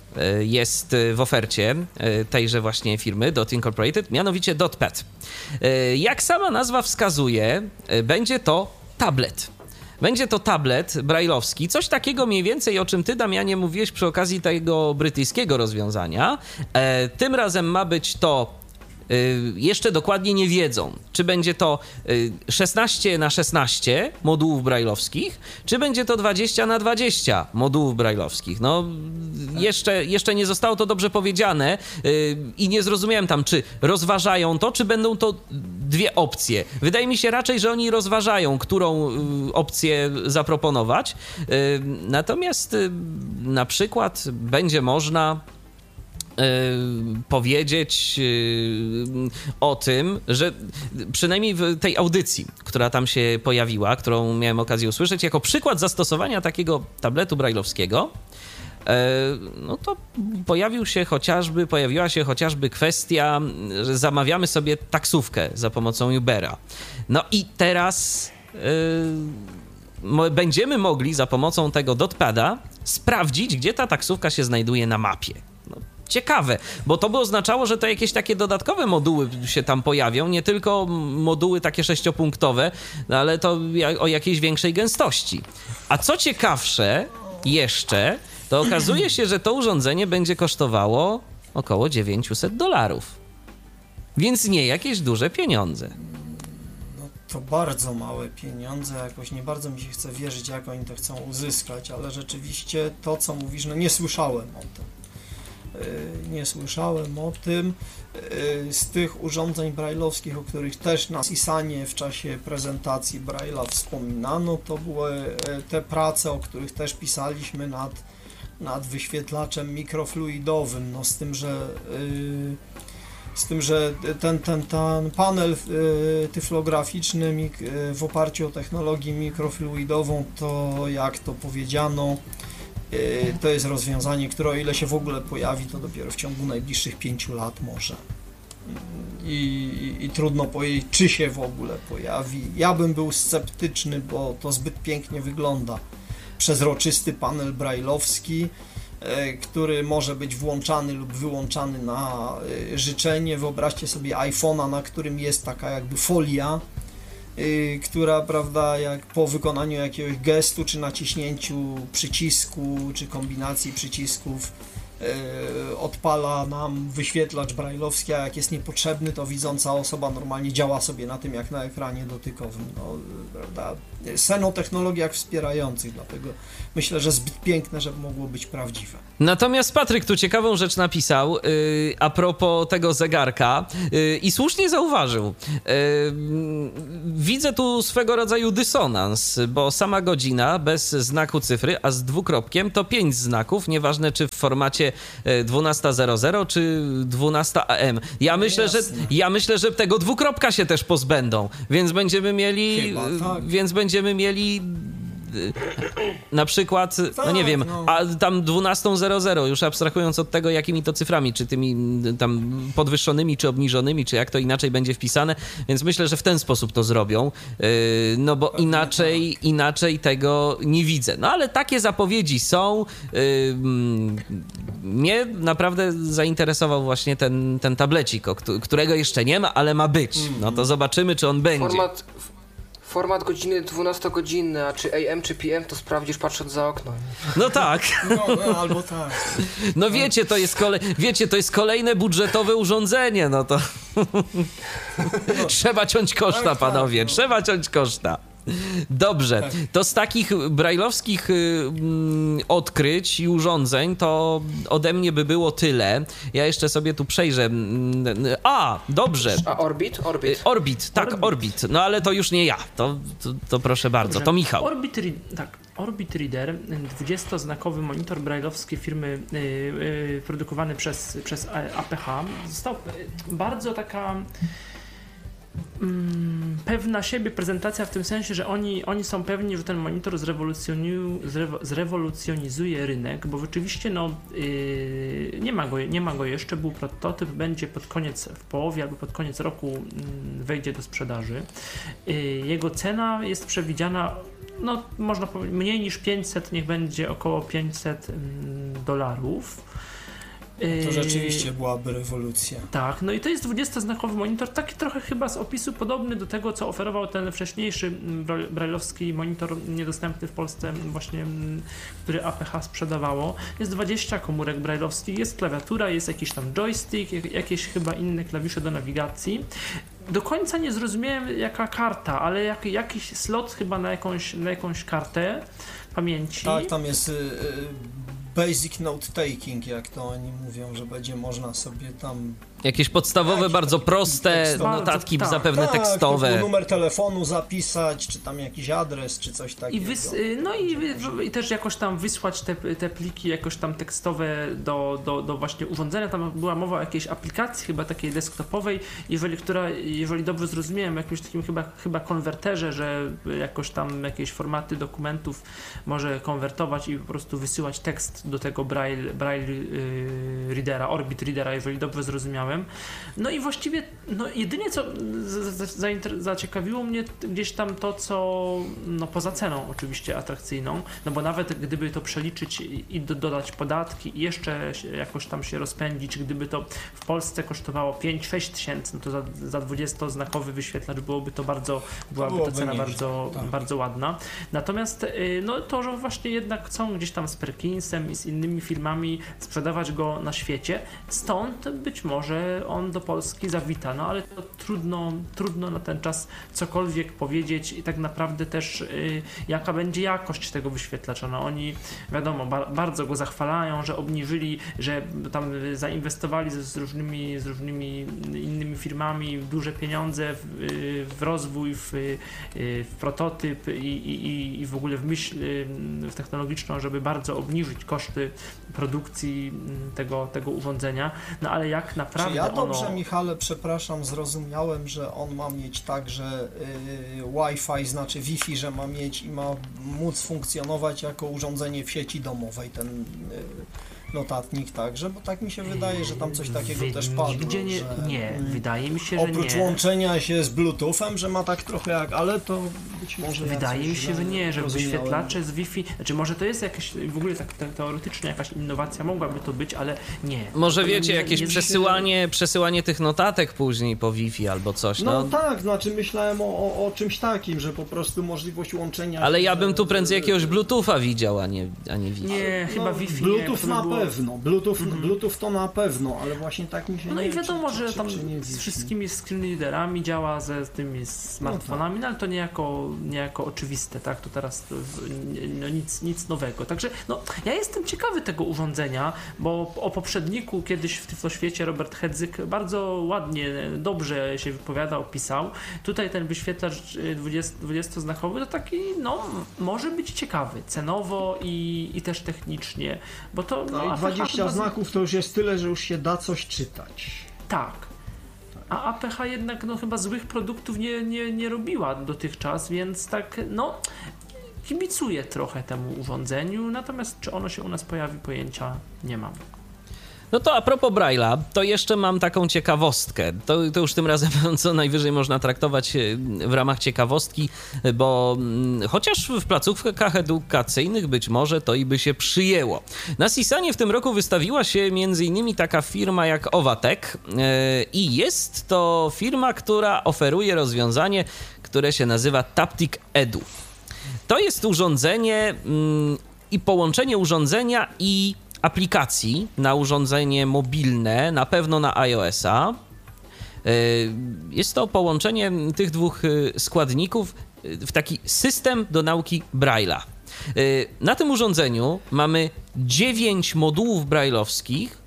A: jest w ofercie tejże właśnie firmy Dot Incorporated, mianowicie DotPad. Jak sama nazwa wskazuje, będzie to tablet. Będzie to tablet brajlowski, coś takiego mniej więcej, o czym ty, Damianie, mówiłeś przy okazji tego brytyjskiego rozwiązania. E, tym razem ma być to, y, jeszcze dokładnie nie wiedzą, czy będzie to y, szesnaście na szesnaście modułów brajlowskich, czy będzie to dwadzieścia na dwadzieścia modułów brajlowskich. No, jeszcze, jeszcze nie zostało to dobrze powiedziane y, i nie zrozumiałem tam, czy rozważają to, czy będą to dwie opcje. Wydaje mi się raczej, że oni rozważają, którą y, opcję zaproponować. Y, natomiast y, na przykład będzie można powiedzieć o tym, że przynajmniej w tej audycji, która tam się pojawiła, którą miałem okazję usłyszeć, jako przykład zastosowania takiego tabletu brajlowskiego, no to pojawił się chociażby, pojawiła się chociażby kwestia, że zamawiamy sobie taksówkę za pomocą Ubera. No i teraz yy, będziemy mogli za pomocą tego DotPada sprawdzić, gdzie ta taksówka się znajduje na mapie. No, ciekawe, bo to by oznaczało, że to jakieś takie dodatkowe moduły się tam pojawią, nie tylko moduły takie sześciopunktowe, no ale to o jakiejś większej gęstości. A co ciekawsze jeszcze, to okazuje się, że to urządzenie będzie kosztowało około dziewięćset dolarów. Więc nie jakieś duże pieniądze.
C: No to bardzo małe pieniądze, jakoś nie bardzo mi się chce wierzyć, jak oni to chcą uzyskać, ale rzeczywiście to, co mówisz, no nie słyszałem o tym. Nie słyszałem o tym. Z tych urządzeń brajlowskich, o których też na Sisanie w czasie prezentacji Braille'a wspominano, to były te prace, o których też pisaliśmy nad, nad wyświetlaczem mikrofluidowym, no z tym, że z tym, że ten, ten, ten panel tyflograficzny w oparciu o technologię mikrofluidową, to jak to powiedziano, to jest rozwiązanie, które o ile się w ogóle pojawi, to dopiero w ciągu najbliższych pięciu lat może. I, i, I trudno powiedzieć, czy się w ogóle pojawi. Ja bym był sceptyczny, bo to zbyt pięknie wygląda. Przezroczysty panel brajlowski, który może być włączany lub wyłączany na życzenie. Wyobraźcie sobie iPhone'a, na którym jest taka jakby folia, która, prawda, jak po wykonaniu jakiegoś gestu, czy naciśnięciu przycisku, czy kombinacji przycisków odpala nam wyświetlacz brajlowski, a jak jest niepotrzebny, to widząca osoba normalnie działa sobie na tym jak na ekranie dotykowym. No, prawda? Sen o technologiach wspierających, dlatego myślę, że zbyt piękne, żeby mogło być prawdziwe.
A: Natomiast Patryk tu ciekawą rzecz napisał yy, a propos tego zegarka yy, i słusznie zauważył. Yy, widzę tu swego rodzaju dysonans, bo sama godzina bez znaku cyfry, a z dwukropkiem to pięć znaków, nieważne czy w formacie dwunasta zero zero czy dwunasta A M. Ja myślę, że, ja myślę, że tego dwukropka się też pozbędą, więc będziemy mieli,
C: Chyba, tak.
A: więc będziemy mieli na przykład,
C: tak,
A: no nie wiem,
C: no.
A: a tam dwunasta zero zero, już abstrahując od tego, jakimi to cyframi, czy tymi tam podwyższonymi, czy obniżonymi, czy jak to inaczej będzie wpisane, więc myślę, że w ten sposób to zrobią, yy, no bo inaczej, inaczej tego nie widzę. No ale takie zapowiedzi są. Yy, mnie naprawdę zainteresował właśnie ten, ten tablecik, którego jeszcze nie ma, ale ma być. No to zobaczymy, czy on będzie.
D: Format... Format godziny dwunastogodzinny, a czy A M czy P M to sprawdzisz patrząc za okno.
A: No tak.
C: No, no albo tak.
A: No wiecie, to jest kole... wiecie, to jest kolejne budżetowe urządzenie, no to no. Trzeba ciąć koszta, tak, panowie, tak, no. Trzeba ciąć koszta. Dobrze, tak. To z takich brajlowskich y, odkryć i urządzeń to ode mnie by było tyle. Ja jeszcze sobie tu przejrzę. A, dobrze.
D: A Orbit? Orbit.
A: Orbit, tak, Orbit. Orbit. No ale to już nie ja. To, to, to proszę bardzo, dobrze. To Michał.
B: Orbit, tak. Orbit Reader, dwudziestoznakowy monitor brajlowski firmy yy, yy, produkowany przez, przez A P H. Został bardzo taka mm, pewna siebie prezentacja w tym sensie, że oni, oni są pewni, że ten monitor zrewolucjoniu, zrewo, zrewolucjonizuje rynek, bo rzeczywiście no, yy, nie ma go, nie ma go jeszcze, był prototyp, będzie pod koniec, w połowie albo pod koniec roku yy, wejdzie do sprzedaży. Yy, jego cena jest przewidziana, no można powiedzieć, mniej niż pięćset, niech będzie około pięćset dolarów.
C: To rzeczywiście byłaby rewolucja.
B: Tak, no i to jest dwudziestoznakowy monitor, taki trochę chyba z opisu podobny do tego, co oferował ten wcześniejszy brajlowski monitor niedostępny w Polsce właśnie, który A P H sprzedawało. Jest dwadzieścia komórek brajlowskich, jest klawiatura, jest jakiś tam joystick, jakieś chyba inne klawisze do nawigacji. Do końca nie zrozumiałem jaka karta, ale jak, jakiś slot chyba na jakąś, na jakąś kartę pamięci.
C: Tak, tam jest y, y, basic note taking, jak to oni mówią, że będzie można sobie tam...
A: Jakieś podstawowe, tak, bardzo proste
C: tekstowe.
A: notatki,
B: tak,
A: zapewne
C: tak,
A: tekstowe.
C: Numer telefonu zapisać, czy tam jakiś adres, czy coś takiego.
B: I wys- no i, i też jakoś tam wysłać te, te pliki jakoś tam tekstowe do, do, do właśnie urządzenia. Tam była mowa o jakiejś aplikacji, chyba takiej desktopowej, jeżeli, która, jeżeli dobrze zrozumiałem, jakimś takim chyba, chyba konwerterze, że jakoś tam jakieś formaty dokumentów może konwertować i po prostu wysyłać tekst do tego Braille, Braille yy, Readera, Orbit Readera, jeżeli dobrze zrozumiałem. No i właściwie no jedynie co zainter- zaciekawiło mnie gdzieś tam to, co no poza ceną oczywiście atrakcyjną, no bo nawet gdyby to przeliczyć i do, dodać podatki i jeszcze jakoś tam się rozpędzić, gdyby to w Polsce kosztowało pięć sześć tysięcy, no to za, za dwudziestoznakowy wyświetlacz byłoby to bardzo, byłaby
C: byłoby
B: ta cena
C: nieźle,
B: bardzo,
C: tak.
B: bardzo ładna. Natomiast no to, że właśnie jednak chcą gdzieś tam z Perkinsem i z innymi firmami sprzedawać go na świecie, stąd być może on do Polski zawita, no ale to trudno, trudno na ten czas cokolwiek powiedzieć i tak naprawdę też y, jaka będzie jakość tego wyświetlacza. No oni wiadomo, ba- bardzo go zachwalają, że obniżyli, że tam zainwestowali z, z, różnymi, z różnymi innymi firmami duże pieniądze w, y, w rozwój, w, y, w prototyp i, i, i w ogóle w myśl y, w technologiczną, żeby bardzo obniżyć koszty produkcji tego, tego urządzenia, no ale jak naprawdę
C: Czy ja dobrze,
B: ono...
C: Michale, przepraszam, zrozumiałem, że on ma mieć także y, Wi-Fi, znaczy Wi-Fi, że ma mieć i ma móc funkcjonować jako urządzenie w sieci domowej, ten y, notatnik także, bo tak mi się wydaje, że tam coś takiego
B: Wy,
C: też padło.
B: Nigdzie nie,
C: że,
B: nie,
C: y,
B: wydaje mi się, że
C: oprócz
B: nie.
C: łączenia się z Bluetoothem, że ma tak trochę jak, ale to być może
B: Wydaje
C: ja
B: mi się, że nie, że
C: rozumiałem.
B: wyświetlacze z Wi-Fi, znaczy może to jest jakaś, w ogóle tak, tak teoretycznie jakaś innowacja mogłaby to być, ale nie.
A: Może
B: To
A: wiecie,
B: nie-
A: jakieś
B: nie-
A: przesyłanie, przesyłanie tych notatek później po Wi-Fi albo coś,
C: No,
A: no.
C: tak, znaczy myślałem o, o, o czymś takim, że po prostu możliwość łączenia...
A: Ale
C: się
A: ja
C: z-
A: bym tu prędzej
C: z-
A: jakiegoś Bluetootha widział, a nie, a nie Wi-Fi.
B: Nie, chyba
C: no,
B: Wi-Fi
C: Bluetooth
B: nie. to by
C: na
B: było-
C: pewno, Bluetooth, Bluetooth to na pewno, ale właśnie tak mi się
B: No
C: nie
B: i wiadomo,
C: czy,
B: że
C: czy,
B: tam
C: czy nie
B: z
C: Wi-Fi.
B: wszystkimi screenreaderami działa, ze z tymi smartfonami, no ale to niejako, niejako oczywiste, tak? To teraz to, w- no, nic, nic nowego. Także no, ja jestem ciekawy tego urządzenia, bo o poprzedniku kiedyś w Tyfloświecie Robert Hedzyk bardzo ładnie, dobrze się wypowiadał, pisał. Tutaj ten wyświetlacz dwudziestoznakowy to taki, no, może być ciekawy cenowo i, i też technicznie, bo to...
C: No i
B: A P H
C: dwadzieścia
B: chyba z-
C: znaków to już jest tyle, że już się da coś czytać.
B: Tak. A A P H jednak no, chyba złych produktów nie, nie, nie robiła dotychczas, więc tak no kibicuję trochę temu urządzeniu, natomiast czy ono się u nas pojawi, pojęcia nie mam.
A: No to a propos Braille'a, to jeszcze mam taką ciekawostkę. To, to już tym razem co najwyżej można traktować e, w ramach ciekawostki, bo mm, chociaż w placówkach edukacyjnych być może to i by się przyjęło. Na Sisanie w tym roku wystawiła się między innymi taka firma jak Owatek e, i jest to firma, która oferuje rozwiązanie, które się nazywa Taptic Edu. To jest urządzenie mm, i połączenie urządzenia i aplikacji na urządzenie mobilne, na pewno na iOS-a. Jest to połączenie tych dwóch składników w taki system do nauki Braille'a. Na tym urządzeniu mamy dziewięć modułów brailleowskich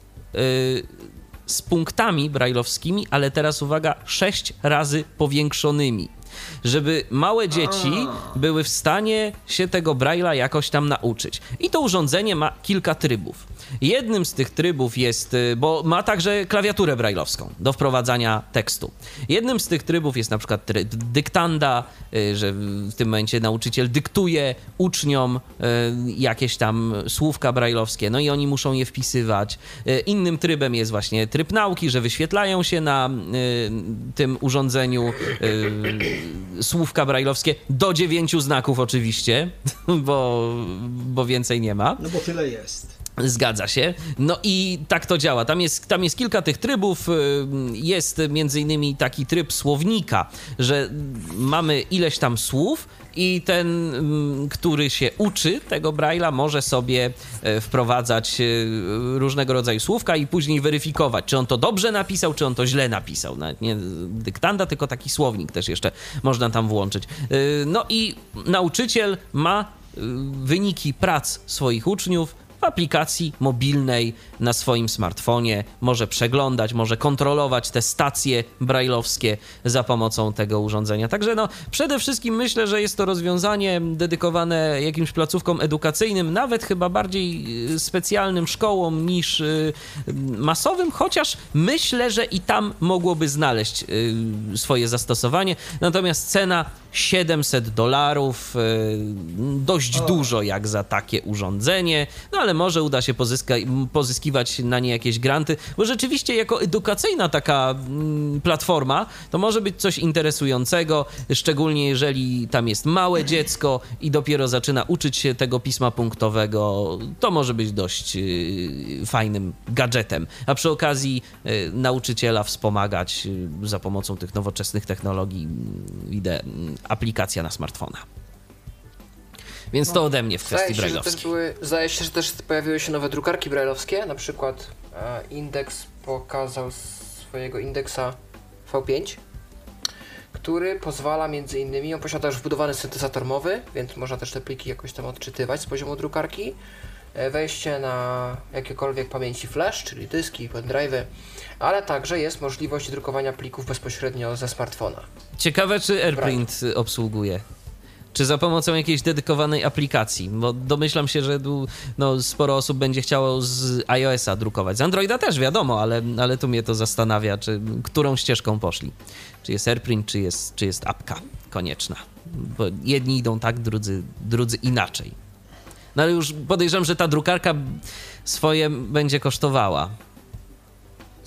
A: z punktami brailleowskimi, ale teraz uwaga, sześć razy powiększonymi, żeby małe dzieci były w stanie się tego Braille'a jakoś tam nauczyć. I to urządzenie ma kilka trybów. Jednym z tych trybów jest, bo ma także klawiaturę brailleowską do wprowadzania tekstu. Jednym z tych trybów jest na przykład tryb dyktanda, że w tym momencie nauczyciel dyktuje uczniom jakieś tam słówka brailleowskie, no i oni muszą je wpisywać. Innym trybem jest właśnie tryb nauki, że wyświetlają się na tym urządzeniu słówka brailleowskie do dziewięciu znaków oczywiście, bo, bo więcej nie ma.
C: No bo tyle jest.
A: Zgadza się. No i tak to działa. Tam jest, tam jest kilka tych trybów. Jest między innymi taki tryb słownika, że mamy ileś tam słów i ten, który się uczy tego Braille'a, może sobie wprowadzać różnego rodzaju słówka i później weryfikować, czy on to dobrze napisał, czy on to źle napisał. Nawet nie dyktanda, tylko taki słownik też jeszcze można tam włączyć. No i nauczyciel ma wyniki prac swoich uczniów w aplikacji mobilnej na swoim smartfonie, może przeglądać, może kontrolować te stacje brailleowskie za pomocą tego urządzenia. Także no, przede wszystkim myślę, że jest to rozwiązanie dedykowane jakimś placówkom edukacyjnym, nawet chyba bardziej specjalnym szkołom niż masowym, chociaż myślę, że i tam mogłoby znaleźć swoje zastosowanie. Natomiast cena siedemset dolarów, dość o. dużo jak za takie urządzenie, no ale może uda się pozyska- pozyskiwać na nie jakieś granty, bo rzeczywiście jako edukacyjna taka mm, platforma to może być coś interesującego, szczególnie jeżeli tam jest małe dziecko i dopiero zaczyna uczyć się tego pisma punktowego, to może być dość y, fajnym gadżetem, a przy okazji y, nauczyciela wspomagać y, za pomocą tych nowoczesnych technologii, idę, aplikacja na smartfona. Więc to ode mnie w kwestii braille'owskiej.
D: Zdaje się, że też pojawiły się nowe drukarki braille'owskie, na przykład e, Index pokazał swojego indeksa V pięć, który pozwala między innymi, on posiada już wbudowany syntezator mowy, więc można też te pliki jakoś tam odczytywać z poziomu drukarki, e, wejście na jakiekolwiek pamięci flash, czyli dyski, pendrive'y, ale także jest możliwość drukowania plików bezpośrednio ze smartfona.
A: Ciekawe, czy AirPrint obsługuje. Czy za pomocą jakiejś dedykowanej aplikacji, bo domyślam się, że tu, no, sporo osób będzie chciało z iOS-a drukować. Z Androida też wiadomo, ale, ale tu mnie to zastanawia, czy którą ścieżką poszli. Czy jest AirPrint, czy jest, czy jest apka konieczna. Bo jedni idą tak, drudzy, drudzy inaczej. No ale już podejrzewam, że ta drukarka swoje będzie kosztowała.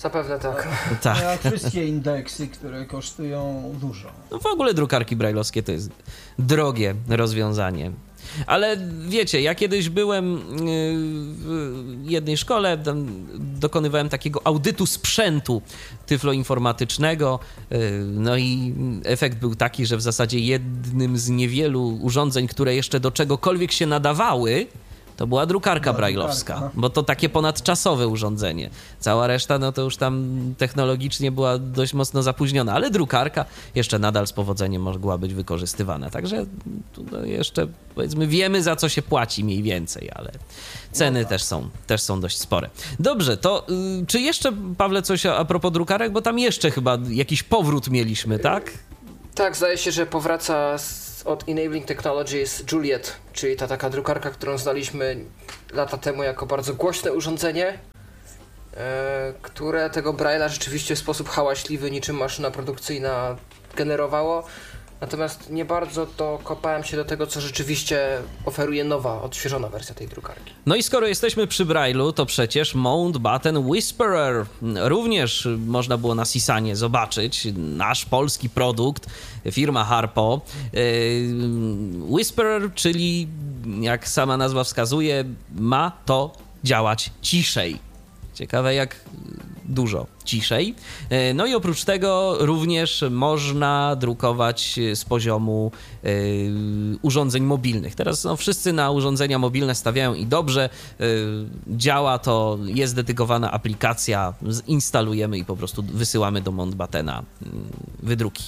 D: Zapewne tak.
A: Tak.
C: Jak wszystkie indeksy, które kosztują dużo.
A: No w ogóle drukarki brajlowskie to jest drogie rozwiązanie. Ale wiecie, ja kiedyś byłem w jednej szkole, dokonywałem takiego audytu sprzętu tyfloinformatycznego, no i efekt był taki, że w zasadzie jednym z niewielu urządzeń, które jeszcze do czegokolwiek się nadawały, to była drukarka
C: No,
A: brajlowska,
C: drukarka.
A: bo to takie ponadczasowe urządzenie. Cała reszta, no to już tam technologicznie była dość mocno zapóźniona, ale drukarka jeszcze nadal z powodzeniem mogła być wykorzystywana. Także tu no jeszcze, powiedzmy, wiemy, za co się płaci mniej więcej, ale ceny
C: No tak.
A: też są, też są dość spore. Dobrze, to y, czy jeszcze, Pawle, coś a, a propos drukarek, bo tam jeszcze chyba jakiś powrót mieliśmy, tak?
D: Tak, zdaje się, że powraca z, od Enabling Technologies Juliet, czyli ta taka drukarka, którą znaliśmy lata temu jako bardzo głośne urządzenie, e, które tego Braille'a rzeczywiście w sposób hałaśliwy, niczym maszyna produkcyjna generowało. Natomiast nie bardzo to kopałem się do tego, co rzeczywiście oferuje nowa, odświeżona wersja tej drukarki.
A: No i skoro jesteśmy przy Braille'u, to przecież Mountbatten Whisperer również można było na Sisanie zobaczyć. Nasz polski produkt, firma Harpo. Whisperer, czyli jak sama nazwa wskazuje, ma to działać ciszej. Ciekawe jak dużo ciszej. No i oprócz tego również można drukować z poziomu y, urządzeń mobilnych. Teraz no, wszyscy na urządzenia mobilne stawiają i dobrze. Y, działa to, jest dedykowana aplikacja, instalujemy i po prostu wysyłamy do Mountbattena y, wydruki.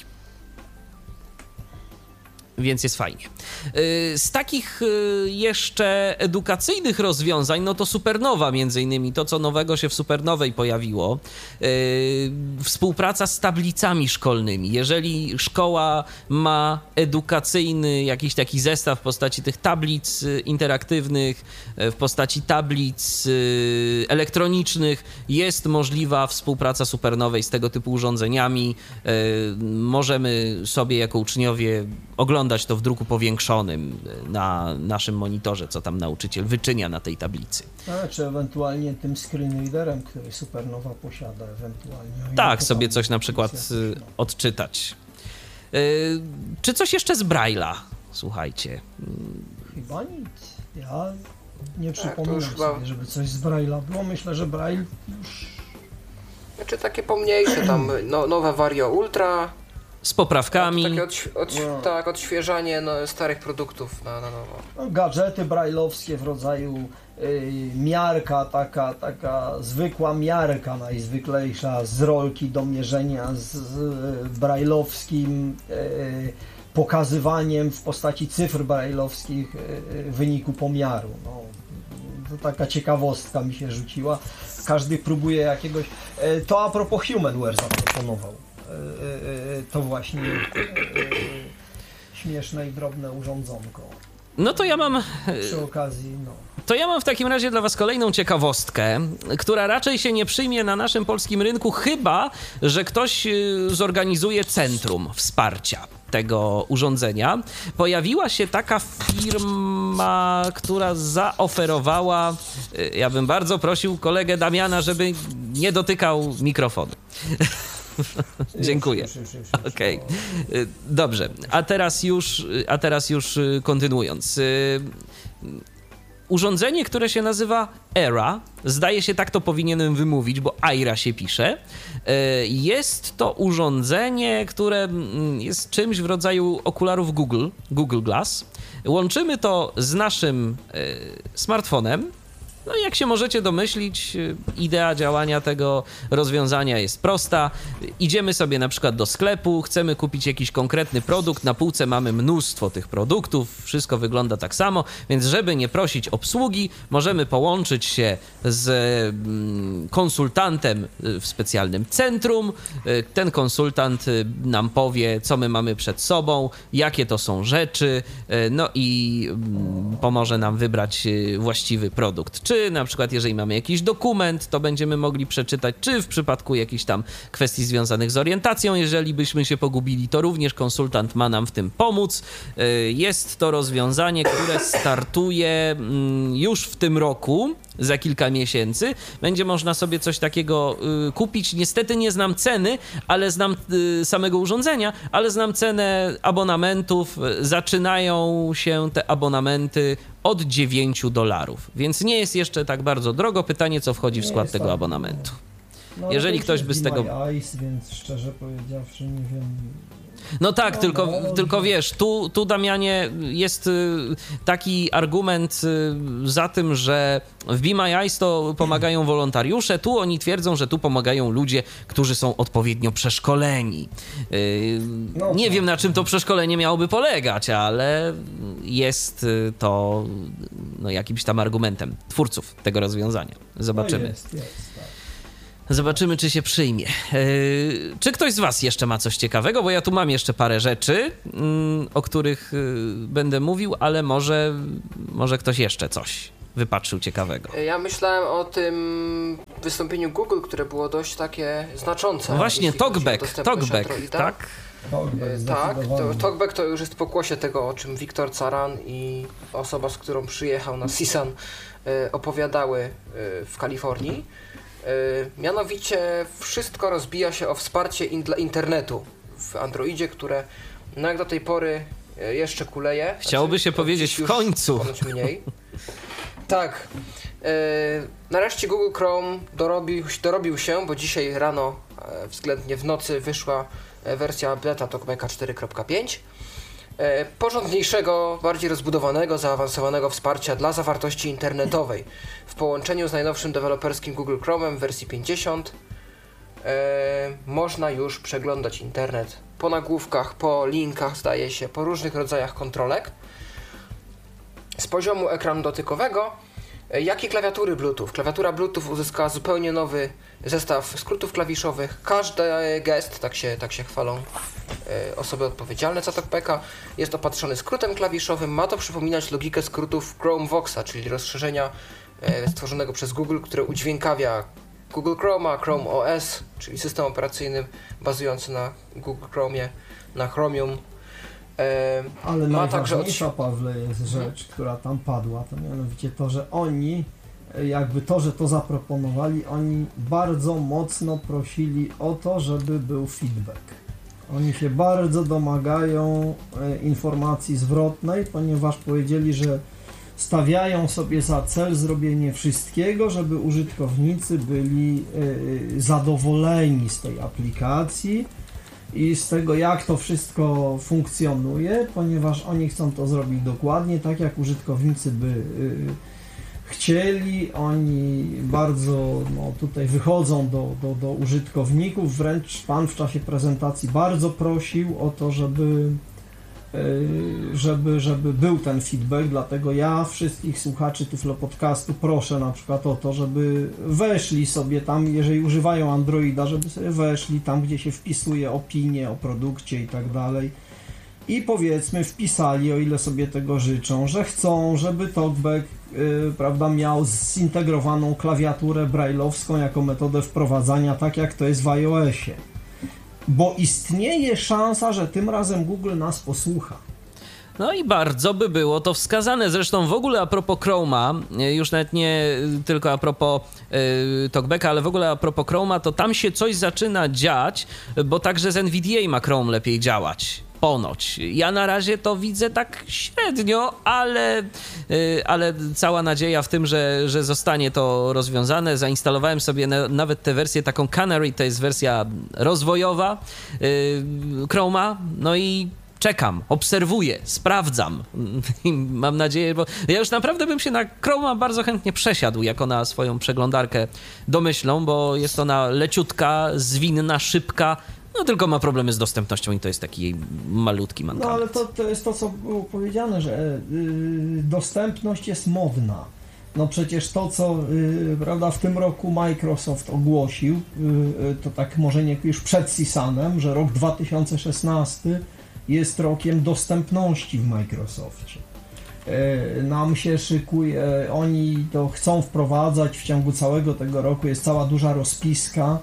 A: Więc jest fajnie. Z takich jeszcze edukacyjnych rozwiązań, no to Supernowa między innymi, to co nowego się w Supernowej pojawiło. Współpraca z tablicami szkolnymi. Jeżeli szkoła ma edukacyjny jakiś taki zestaw w postaci tych tablic interaktywnych, w postaci tablic elektronicznych, jest możliwa współpraca Supernowej z tego typu urządzeniami. Możemy sobie jako uczniowie oglądać to w druku powiększonym na naszym monitorze, co tam nauczyciel wyczynia na tej tablicy.
C: A, czy ewentualnie tym screenreaderem, który Supernowa posiada, ewentualnie.
A: Tak, sobie coś na przykład
C: no.
A: odczytać. Yy, czy coś jeszcze z Braille'a? Słuchajcie.
C: Chyba nic. Ja nie
D: Tak,
C: przypominam
D: to już chyba-
C: sobie, żeby coś z Braille'a było. Myślę, że Braille już...
D: Znaczy takie pomniejsze, tam no, nowe Vario Ultra,
A: Z poprawkami.
D: takie odś- odś-
C: No.
D: tak, odświeżanie no, starych produktów na, na nowo.
C: No, gadżety brajlowskie w rodzaju y, miarka, taka, taka zwykła miarka najzwyklejsza z rolki do mierzenia z, z brajlowskim y, pokazywaniem w postaci cyfr brajlowskich y, wyniku pomiaru. No, to taka ciekawostka mi się rzuciła. Każdy próbuje jakiegoś... Y, to a propos Humanware zaproponował. Y, y, y, to właśnie y, y, śmieszne i drobne urządzonko.
A: No to ja mam...
C: Przy okazji, no.
A: To ja mam w takim razie dla was kolejną ciekawostkę, która raczej się nie przyjmie na naszym polskim rynku, chyba że ktoś y, zorganizuje centrum wsparcia tego urządzenia. Pojawiła się taka firma, która zaoferowała, y, ja bym bardzo prosił kolegę Damiana, żeby nie dotykał mikrofonu. Dziękuję.
C: Już, już, już, już,
A: Okej, okay. Dobrze, a teraz już, a teraz już kontynuując. Urządzenie, które się nazywa Aira, zdaje się tak to powinienem wymówić, bo Aira się pisze. Jest to urządzenie, które jest czymś w rodzaju okularów Google, Google Glass. Łączymy to z naszym smartfonem. No i jak się możecie domyślić, idea działania tego rozwiązania jest prosta. Idziemy sobie na przykład do sklepu, chcemy kupić jakiś konkretny produkt, na półce mamy mnóstwo tych produktów, wszystko wygląda tak samo, więc żeby nie prosić obsługi, możemy połączyć się z konsultantem w specjalnym centrum. Ten konsultant nam powie, co my mamy przed sobą, jakie to są rzeczy, no i pomoże nam wybrać właściwy produkt. Czy czy na przykład jeżeli mamy jakiś dokument, to będziemy mogli przeczytać, czy w przypadku jakichś tam kwestii związanych z orientacją, jeżeli byśmy się pogubili, to również konsultant ma nam w tym pomóc. Jest to rozwiązanie, które startuje już w tym roku, za kilka miesięcy. Będzie można sobie coś takiego y, kupić. Niestety nie znam ceny, ale znam y, samego urządzenia, ale znam cenę abonamentów. Zaczynają się te abonamenty od dziewięć dolarów, więc nie jest jeszcze tak bardzo drogo. Pytanie, co wchodzi w skład tego tak abonamentu.
C: No,
A: jeżeli ktoś by z tego...
C: Ice, więc szczerze powiedziawszy nie wiem...
A: No tak,
C: no,
A: tylko,
C: no,
A: tylko wiesz, tu, tu Damianie jest taki argument za tym, że w Be My Eyes to pomagają wolontariusze, tu oni twierdzą, że tu pomagają ludzie, którzy są odpowiednio przeszkoleni. No, nie tak. wiem, na czym to przeszkolenie miałoby polegać, ale jest to no, jakimś tam argumentem twórców tego rozwiązania. Zobaczymy.
C: No jest, jest, tak.
A: Zobaczymy, czy się przyjmie. Yy, czy ktoś z was jeszcze ma coś ciekawego? Bo ja tu mam jeszcze parę rzeczy, yy, o których yy, będę mówił, ale może, może ktoś jeszcze coś wypatrzył ciekawego.
D: Ja myślałem o tym wystąpieniu Google, które było dość takie znaczące.
A: No właśnie, Talkback, Talkback, tak?
D: Talkback, tak, to, Talkback to już jest w pokłosie tego, o czym Wiktor Caran i osoba, z którą przyjechał na CSUN, yy, opowiadały yy, w Kalifornii. Yy, mianowicie wszystko rozbija się o wsparcie in dla internetu w Androidzie, które no jak do tej pory yy, jeszcze kuleje.
A: Chciałoby się powiedzieć w końcu.
D: Ponoć mniej. Tak. Yy, nareszcie Google Chrome dorobił, dorobił się, bo dzisiaj rano, yy, względnie w nocy, wyszła yy, wersja beta Talkbacka cztery kropka pięć. Yy, porządniejszego, bardziej rozbudowanego, zaawansowanego wsparcia dla zawartości internetowej w połączeniu z najnowszym deweloperskim Google Chrome'em w wersji pięćdziesiąt. Yy, można już przeglądać internet po nagłówkach, po linkach, zdaje się, po różnych rodzajach kontrolek z poziomu ekranu dotykowego, jak i klawiatury Bluetooth. Klawiatura Bluetooth uzyskała zupełnie nowy zestaw skrótów klawiszowych. Każdy gest, tak się, tak się chwalą e, osoby odpowiedzialne za Talkbacka, jest opatrzony skrótem klawiszowym. Ma to przypominać logikę skrótów Chromevoxa, czyli rozszerzenia e, stworzonego przez Google, które udźwiękawia Google Chroma, Chrome O S, czyli system operacyjny bazujący na Google Chromie, na Chromium. E,
C: Ale
D: ma
C: najważniejsza,
D: także od...
C: Pawle, jest rzecz, która tam padła, to mianowicie to, że oni, jakby to, że to zaproponowali, oni bardzo mocno prosili o to, żeby był feedback. Oni się bardzo domagają e, informacji zwrotnej, ponieważ powiedzieli, że stawiają sobie za cel zrobienie wszystkiego, żeby użytkownicy byli e, zadowoleni z tej aplikacji i z tego, jak to wszystko funkcjonuje, ponieważ oni chcą to zrobić dokładnie tak, jak użytkownicy by y, chcieli. Oni bardzo no, tutaj wychodzą do, do, do użytkowników, wręcz Pan w czasie prezentacji bardzo prosił o to, żeby, y, żeby, żeby był ten feedback, dlatego ja wszystkich słuchaczy Tyflo Podcastu proszę na przykład o to, żeby weszli sobie tam, jeżeli używają Androida, żeby sobie weszli tam, gdzie się wpisuje opinie o produkcie i tak dalej i powiedzmy wpisali, o ile sobie tego życzą, że chcą, żeby Talkback yy, prawda, miał zintegrowaną klawiaturę braille'owską jako metodę wprowadzania, tak jak to jest w iOSie. Bo istnieje szansa, że tym razem Google nas posłucha.
A: No i bardzo by było to wskazane. Zresztą w ogóle a propos Chroma, już nawet nie tylko a propos yy, Talkbacka, ale w ogóle a propos Chroma, to tam się coś zaczyna dziać, bo także z N V D A ma Chrome lepiej działać. Ponoć. Ja na razie to widzę tak średnio, ale, yy, ale cała nadzieja w tym, że, że zostanie to rozwiązane. Zainstalowałem sobie na, nawet tę wersję taką Canary, to jest wersja rozwojowa yy, Chroma, no i czekam, obserwuję, sprawdzam i mam nadzieję, bo ja już naprawdę bym się na Chroma bardzo chętnie przesiadł jako na swoją przeglądarkę domyślną, bo jest ona leciutka, zwinna, szybka, no tylko ma problemy z dostępnością i to jest taki jej malutki mankament.
C: No ale to, to jest to, co było powiedziane, że yy, dostępność jest modna. No przecież to, co yy, prawda, w tym roku Microsoft ogłosił, yy, to tak może nie już przed CSUNem, że rok dwa tysiące szesnasty jest rokiem dostępności w Microsoftie. nam się szykuje, oni to chcą wprowadzać w ciągu całego tego roku, jest cała duża rozpiska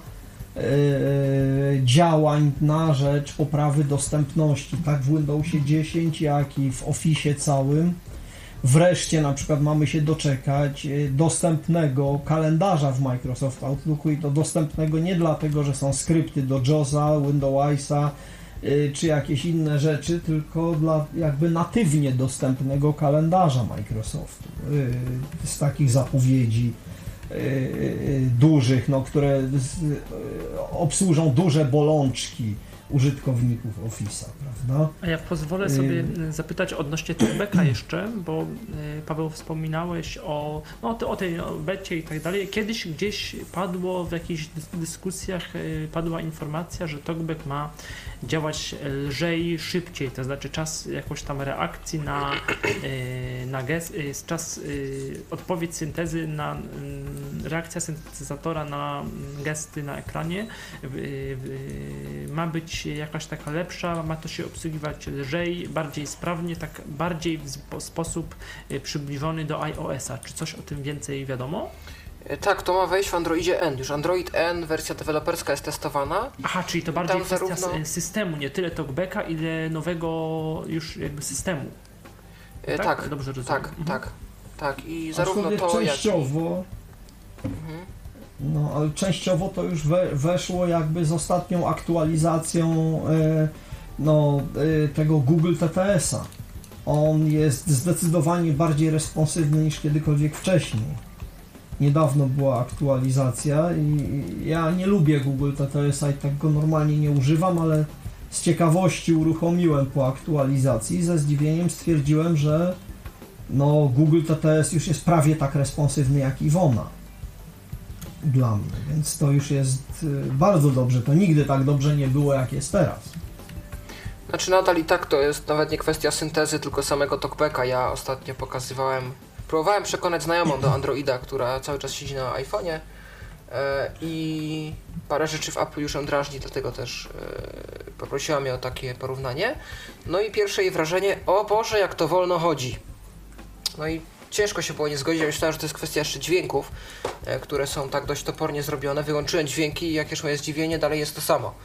C: działań na rzecz poprawy dostępności, tak w Windowsie dziesięć, jak i w Office całym. Wreszcie na przykład mamy się doczekać dostępnego kalendarza w Microsoft Outlooku i to dostępnego nie dlatego, że są skrypty do JAWSa, Windowsa czy jakieś inne rzeczy, tylko dla jakby natywnie dostępnego kalendarza Microsoftu z takich zapowiedzi dużych, no, które obsłużą duże bolączki użytkowników Office'a, prawda?
B: A ja pozwolę sobie zapytać odnośnie talkbacka jeszcze, bo Paweł wspominałeś o, no, o tej becie i tak dalej. Kiedyś gdzieś padło w jakichś dyskusjach, padła informacja, że talkback ma działać lżej, szybciej, to znaczy czas jakoś tam reakcji na, na gest, czas odpowiedź syntezy na reakcja syntezatora na gesty na ekranie ma być jakaś taka lepsza, ma to się obsługiwać lżej, bardziej sprawnie, tak bardziej w sposób przybliżony do iOS-a. Czy coś o tym więcej wiadomo?
D: Tak, to ma wejść w Androidzie N. Już Android N, wersja deweloperska jest testowana.
B: Aha, czyli to bardziej
D: tam
B: kwestia
D: zarówno...
B: systemu, nie tyle talkbacka, ile nowego już jakby systemu.
D: E,
B: tak?
D: tak,
B: Dobrze rozumiem.
D: tak,
B: mhm.
D: tak, tak. I zarówno to,
C: częściowo,
D: jak... Mhm.
C: No, ale częściowo to już we, weszło jakby z ostatnią aktualizacją e, no, e, tego Google T T S-a. On jest zdecydowanie bardziej responsywny niż kiedykolwiek wcześniej. Niedawno była aktualizacja i ja nie lubię Google T T S-a i tak go normalnie nie używam, ale z ciekawości uruchomiłem po aktualizacji i ze zdziwieniem stwierdziłem, że no, Google T T S już jest prawie tak responsywny jak Iwona. Dla mnie, więc to już jest bardzo dobrze. To nigdy tak dobrze nie było, jak jest teraz.
D: Znaczy nadal i tak to jest nawet nie kwestia syntezy, tylko samego talkbacka. Ja ostatnio pokazywałem, próbowałem przekonać znajomą do Androida, która cały czas siedzi na iPhone'ie e, i parę rzeczy w Apple już ją drażni, dlatego też e, poprosiła mnie o takie porównanie. No i pierwsze jej wrażenie, o Boże, jak to wolno chodzi. No i ciężko się było nie zgodzić, ja myślałem, że to jest kwestia jeszcze dźwięków, e, które są tak dość topornie zrobione. Wyłączyłem dźwięki i jakież moje zdziwienie, dalej jest to samo.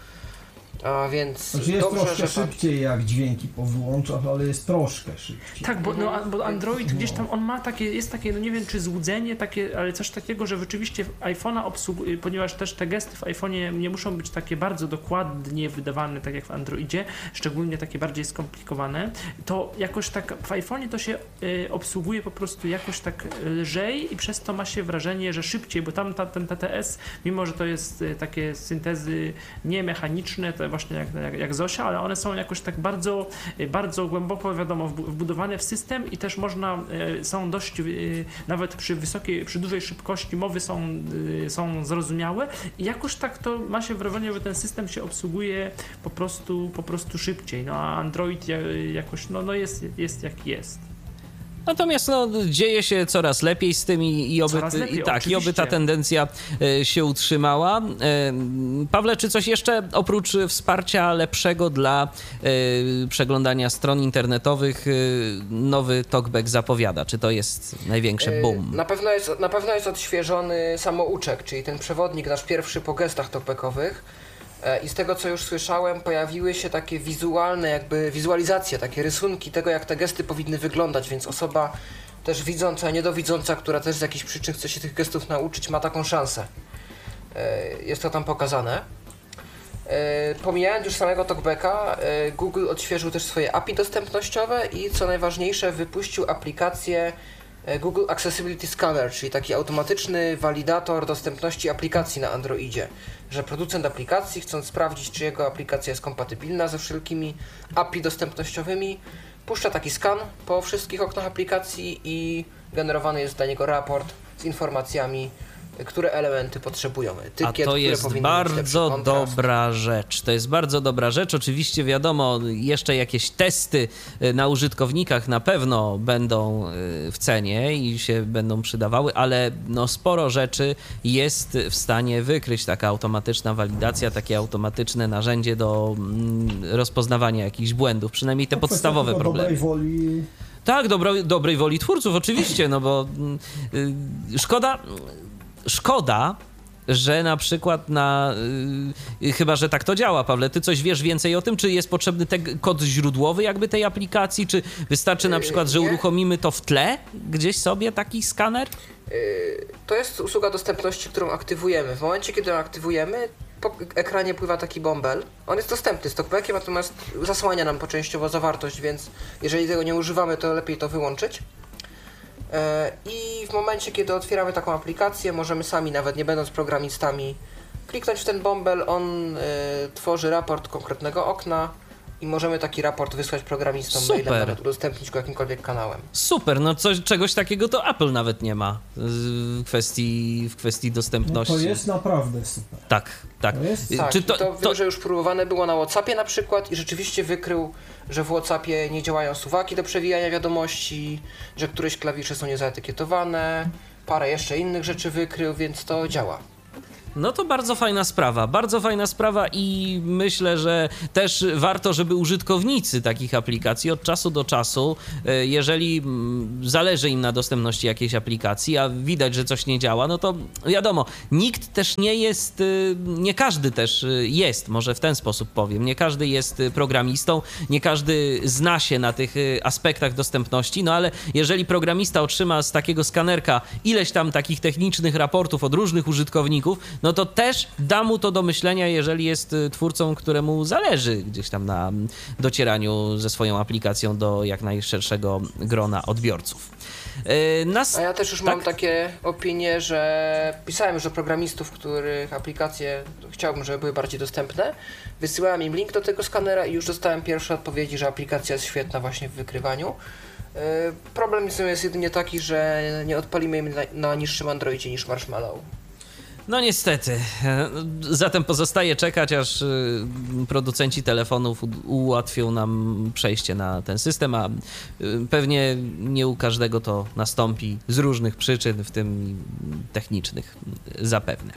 D: A więc
C: znaczy jest
D: dobrze,
C: troszkę
D: że
C: szybciej jak dźwięki po wyłączach, ale jest troszkę szybciej.
B: Tak, bo, no, bo Android
C: No.
B: gdzieś tam, on ma takie, jest takie, no nie wiem czy złudzenie, takie, ale coś takiego, że rzeczywiście iPhone'a obsługuje, ponieważ też te gesty w iPhone'ie nie muszą być takie bardzo dokładnie wydawane, tak jak w Androidzie, szczególnie takie bardziej skomplikowane, to jakoś tak w iPhone'ie to się y, obsługuje po prostu jakoś tak lżej i przez to ma się wrażenie, że szybciej, bo tam ta, ten T T S, mimo że to jest y, takie syntezy niemechaniczne, to właśnie jak, jak, jak Zosia, ale one są jakoś tak bardzo, bardzo głęboko, wiadomo, wbudowane w system i też można, są dość, nawet przy wysokiej, przy dużej szybkości mowy są, są zrozumiałe i jakoś tak to ma się wrażenie, że ten system się obsługuje po prostu, po prostu szybciej, no a Android jakoś, no, no jest, jest jak jest.
A: Natomiast no, dzieje się coraz lepiej z tym i, i, oby,
B: lepiej,
A: i, tak, i oby ta tendencja e, się utrzymała. E, Pawle, czy coś jeszcze oprócz wsparcia lepszego dla e, przeglądania stron internetowych e, nowy talkback zapowiada? Czy to jest największe boom?
D: E, na pewno jest, na pewno jest odświeżony samouczek, czyli ten przewodnik nasz pierwszy po gestach talkbackowych. I z tego, co już słyszałem, pojawiły się takie wizualne, jakby wizualizacje, takie rysunki tego, jak te gesty powinny wyglądać, więc osoba też widząca, niedowidząca, która też z jakichś przyczyn chce się tych gestów nauczyć, ma taką szansę. Jest to tam pokazane. Pomijając już samego talkbacka, Google odświeżył też swoje A P I dostępnościowe i co najważniejsze, wypuścił aplikację Google Accessibility Scanner, czyli taki automatyczny walidator dostępności aplikacji na Androidzie, że producent aplikacji, chcąc sprawdzić, czy jego aplikacja jest kompatybilna ze wszelkimi A P I dostępnościowymi, puszcza taki skan po wszystkich oknach aplikacji i generowany jest dla niego raport z informacjami, które elementy potrzebują. Etykiet,
A: A to jest bardzo dobra rzecz. To jest bardzo dobra rzecz. Oczywiście wiadomo, jeszcze jakieś testy na użytkownikach na pewno będą w cenie i się będą przydawały, ale no sporo rzeczy jest w stanie wykryć taka automatyczna walidacja, takie automatyczne narzędzie do rozpoznawania jakichś błędów, przynajmniej te
C: no,
A: podstawowe problemy.
C: Dobrej woli
A: Tak, dobro, dobrej woli twórców oczywiście, no bo yy, szkoda, szkoda, że na przykład na... Yy, chyba, że tak to działa, Pawle, ty coś wiesz więcej o tym? Czy jest potrzebny te, kod źródłowy jakby tej aplikacji? Czy wystarczy na przykład, że
D: Nie.
A: uruchomimy to w tle gdzieś sobie, taki skaner?
D: Yy, to jest usługa dostępności, którą aktywujemy. W momencie, kiedy ją aktywujemy, po ekranie pływa taki bąbel. On jest dostępny z talkbackiem, natomiast zasłania nam częściowo zawartość, więc jeżeli tego nie używamy, to lepiej to wyłączyć. I w momencie, kiedy otwieramy taką aplikację, możemy sami, nawet nie będąc programistami, kliknąć w ten bąbel, on y, tworzy raport konkretnego okna i możemy taki raport wysłać programistom
A: Super.
D: mailem, nawet udostępnić go jakimkolwiek kanałem.
A: Super, no coś, czegoś takiego to Apple nawet nie ma w kwestii, w kwestii dostępności.
C: No to jest naprawdę super.
A: Tak, tak.
C: To jest...
D: Tak,
A: Czy to,
D: to,
A: to...
D: wiem, że już próbowane było na WhatsAppie na przykład i rzeczywiście wykrył, że w WhatsAppie nie działają suwaki do przewijania wiadomości, że któreś klawisze są niezaetykietowane, parę jeszcze innych rzeczy wykrył, więc to działa.
A: No to bardzo fajna sprawa, bardzo fajna sprawa i myślę, że też warto, żeby użytkownicy takich aplikacji od czasu do czasu, jeżeli zależy im na dostępności jakiejś aplikacji, a widać, że coś nie działa, no to wiadomo, nikt też nie jest, nie każdy też jest, może w ten sposób powiem, nie każdy jest programistą, nie każdy zna się na tych aspektach dostępności, no ale jeżeli programista otrzyma z takiego skanerka ileś tam takich technicznych raportów od różnych użytkowników, no to też da mu to do myślenia, jeżeli jest twórcą, któremu zależy gdzieś tam na docieraniu ze swoją aplikacją do jak najszerszego grona odbiorców. Nas...
D: A ja też już tak? mam takie opinie, że pisałem już do programistów, których aplikacje chciałbym, żeby były bardziej dostępne. Wysyłałem im link do tego skanera i już dostałem pierwsze odpowiedzi, że aplikacja jest świetna właśnie w wykrywaniu. Problem jest jedynie taki, że nie odpalimy jej na, na niższym Androidzie niż Marshmallow.
A: No niestety. Zatem pozostaje czekać, aż producenci telefonów ułatwią nam przejście na ten system, a pewnie nie u każdego to nastąpi z różnych przyczyn, w tym technicznych zapewne.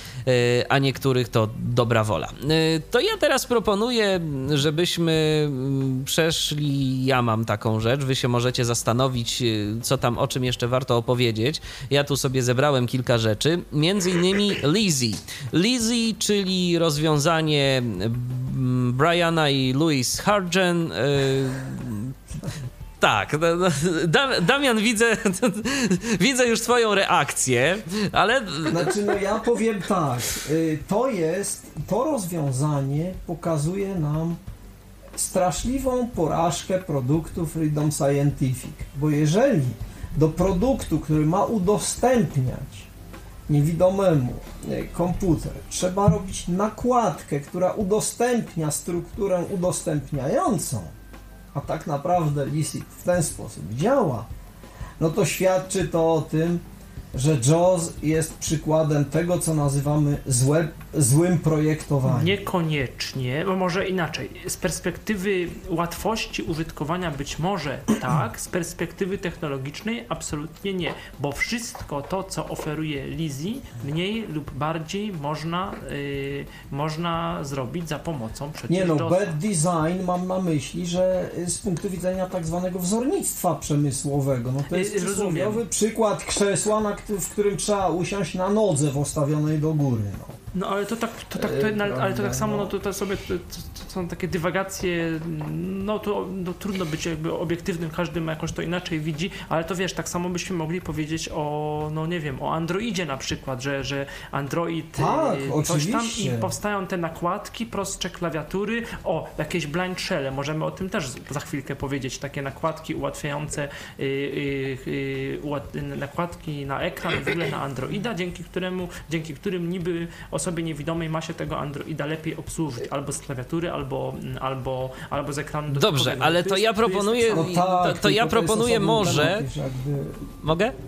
A: A niektórych to dobra wola. To ja teraz proponuję, żebyśmy przeszli, ja mam taką rzecz, wy się możecie zastanowić, co tam, o czym jeszcze warto opowiedzieć. Ja tu sobie zebrałem kilka rzeczy, między innymi Lizzy. Lizzy, czyli rozwiązanie Briana i Louise Hargen. Tak, Damian, widzę, widzę już twoją reakcję, ale...
C: Znaczy, no ja powiem tak, to jest, to rozwiązanie pokazuje nam straszliwą porażkę produktu Freedom Scientific, bo jeżeli do produktu, który ma udostępniać niewidomemu komputer, trzeba robić nakładkę, która udostępnia strukturę udostępniającą, a tak naprawdę Lizzy w ten sposób działa, no to świadczy to o tym, że JAWS jest przykładem tego, co nazywamy złe, złym projektowaniem.
B: Niekoniecznie, bo może inaczej. Z perspektywy łatwości użytkowania być może tak, z perspektywy technologicznej absolutnie nie, bo wszystko to, co oferuje Lizzy, mniej lub bardziej można, yy, można zrobić za pomocą przecież
C: Nie no,
B: JAWSa.
C: bad design mam na myśli, że z punktu widzenia tak zwanego wzornictwa przemysłowego, no to jest
B: Yy,
C: przysłowiowy przykład krzesła, na w którym trzeba usiąść na nodze postawionej do góry. No,
B: no ale to tak, to tak, to,
C: Yy,
B: ale to tak samo,
C: no.
B: no to, to sobie to, to, to są takie dywagacje, no to no, trudno być jakby obiektywnym, każdy ma jakoś to inaczej widzi, ale to wiesz, tak samo byśmy mogli powiedzieć o, no nie wiem, o Androidzie na przykład, że, że Android
C: tak,
B: yy, coś tam
C: oczywiście.
B: i powstają te nakładki, prostsze klawiatury, o, jakieś blind shell'e, możemy o tym też za chwilkę powiedzieć, takie nakładki ułatwiające yy, yy, yy, ułat, nakładki na ekran, w ogóle na Androida, dzięki któremu, dzięki którym niby osobie niewidomej ma się tego Androida lepiej obsłużyć, albo z klawiatury, albo, albo, albo z ekranu
A: Dobrze,
B: dotychowego.
A: ale
B: Tu
A: to
B: jest-
A: ja
B: tu jest
A: proponuję,
B: tak samo.
C: No tak,
A: to, to ja
C: tylko to jest
A: proponuję
C: osobny
A: może...
C: temat, jakby...
A: Mogę?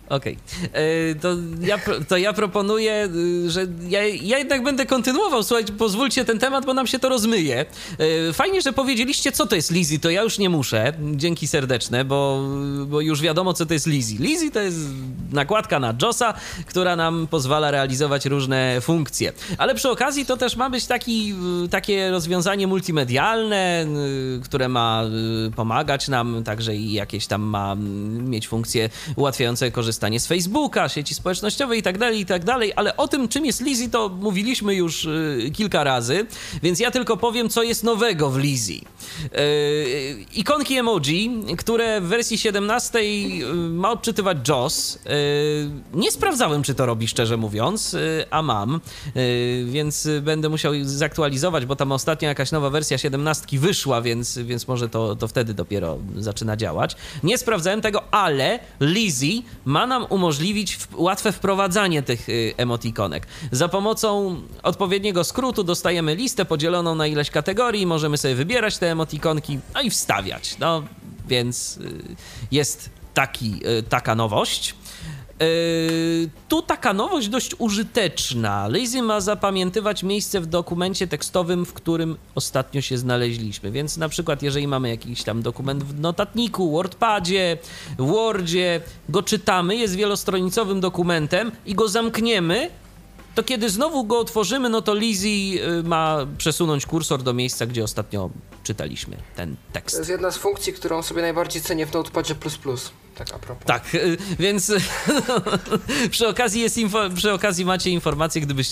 A: Okej. Okay. To, ja, to ja proponuję, że ja, ja jednak będę kontynuował. Słuchajcie, pozwólcie ten temat, bo nam się to rozmyje. Fajnie, że powiedzieliście, co to jest Lizzy, to ja już nie muszę. Dzięki serdeczne, bo, bo już wiadomo, co to jest Lizzy. Lizzy to jest nakładka na josa, która nam pozwala realizować różne funkcje. Ale przy okazji to też ma być taki, takie rozwiązanie multimedialne, które ma pomagać nam, także i jakieś tam ma mieć funkcje ułatwiające korzystanie z Facebooka, sieci społecznościowej i tak dalej, i tak dalej, ale o tym, czym jest Lizzy, to mówiliśmy już y, kilka razy, więc ja tylko powiem, co jest nowego w Lizzy. Yy, ikonki emoji, które w wersji siedemnastej ma odczytywać JAWS. Yy, nie sprawdzałem, czy to robi, szczerze mówiąc, yy, a mam, yy, więc będę musiał zaktualizować, bo tam ostatnio jakaś nowa wersja siedemnastki wyszła, więc, więc może to, to wtedy dopiero zaczyna działać. Nie sprawdzałem tego, ale Lizzy ma nam umożliwić w, łatwe wprowadzanie tych y, emotikonek. Za pomocą odpowiedniego skrótu dostajemy listę podzieloną na ileś kategorii, możemy sobie wybierać te emotikonki, no i wstawiać. No, więc y, jest taki, y, taka nowość. Yy, tu taka nowość dość użyteczna. Lizzy ma zapamiętywać miejsce w dokumencie tekstowym, w którym ostatnio się znaleźliśmy. Więc na przykład jeżeli mamy jakiś tam dokument w notatniku, Wordpadzie, Wordzie, go czytamy, jest wielostronicowym dokumentem i go zamkniemy, to kiedy znowu go otworzymy, no to Lizzy ma przesunąć kursor do miejsca, gdzie ostatnio czytaliśmy ten tekst.
D: To jest jedna z funkcji, którą sobie najbardziej cenię w Notepadzie plus plus. Tak a propos.
A: Tak, więc przy okazji, jest info, przy okazji macie informację, gdybyście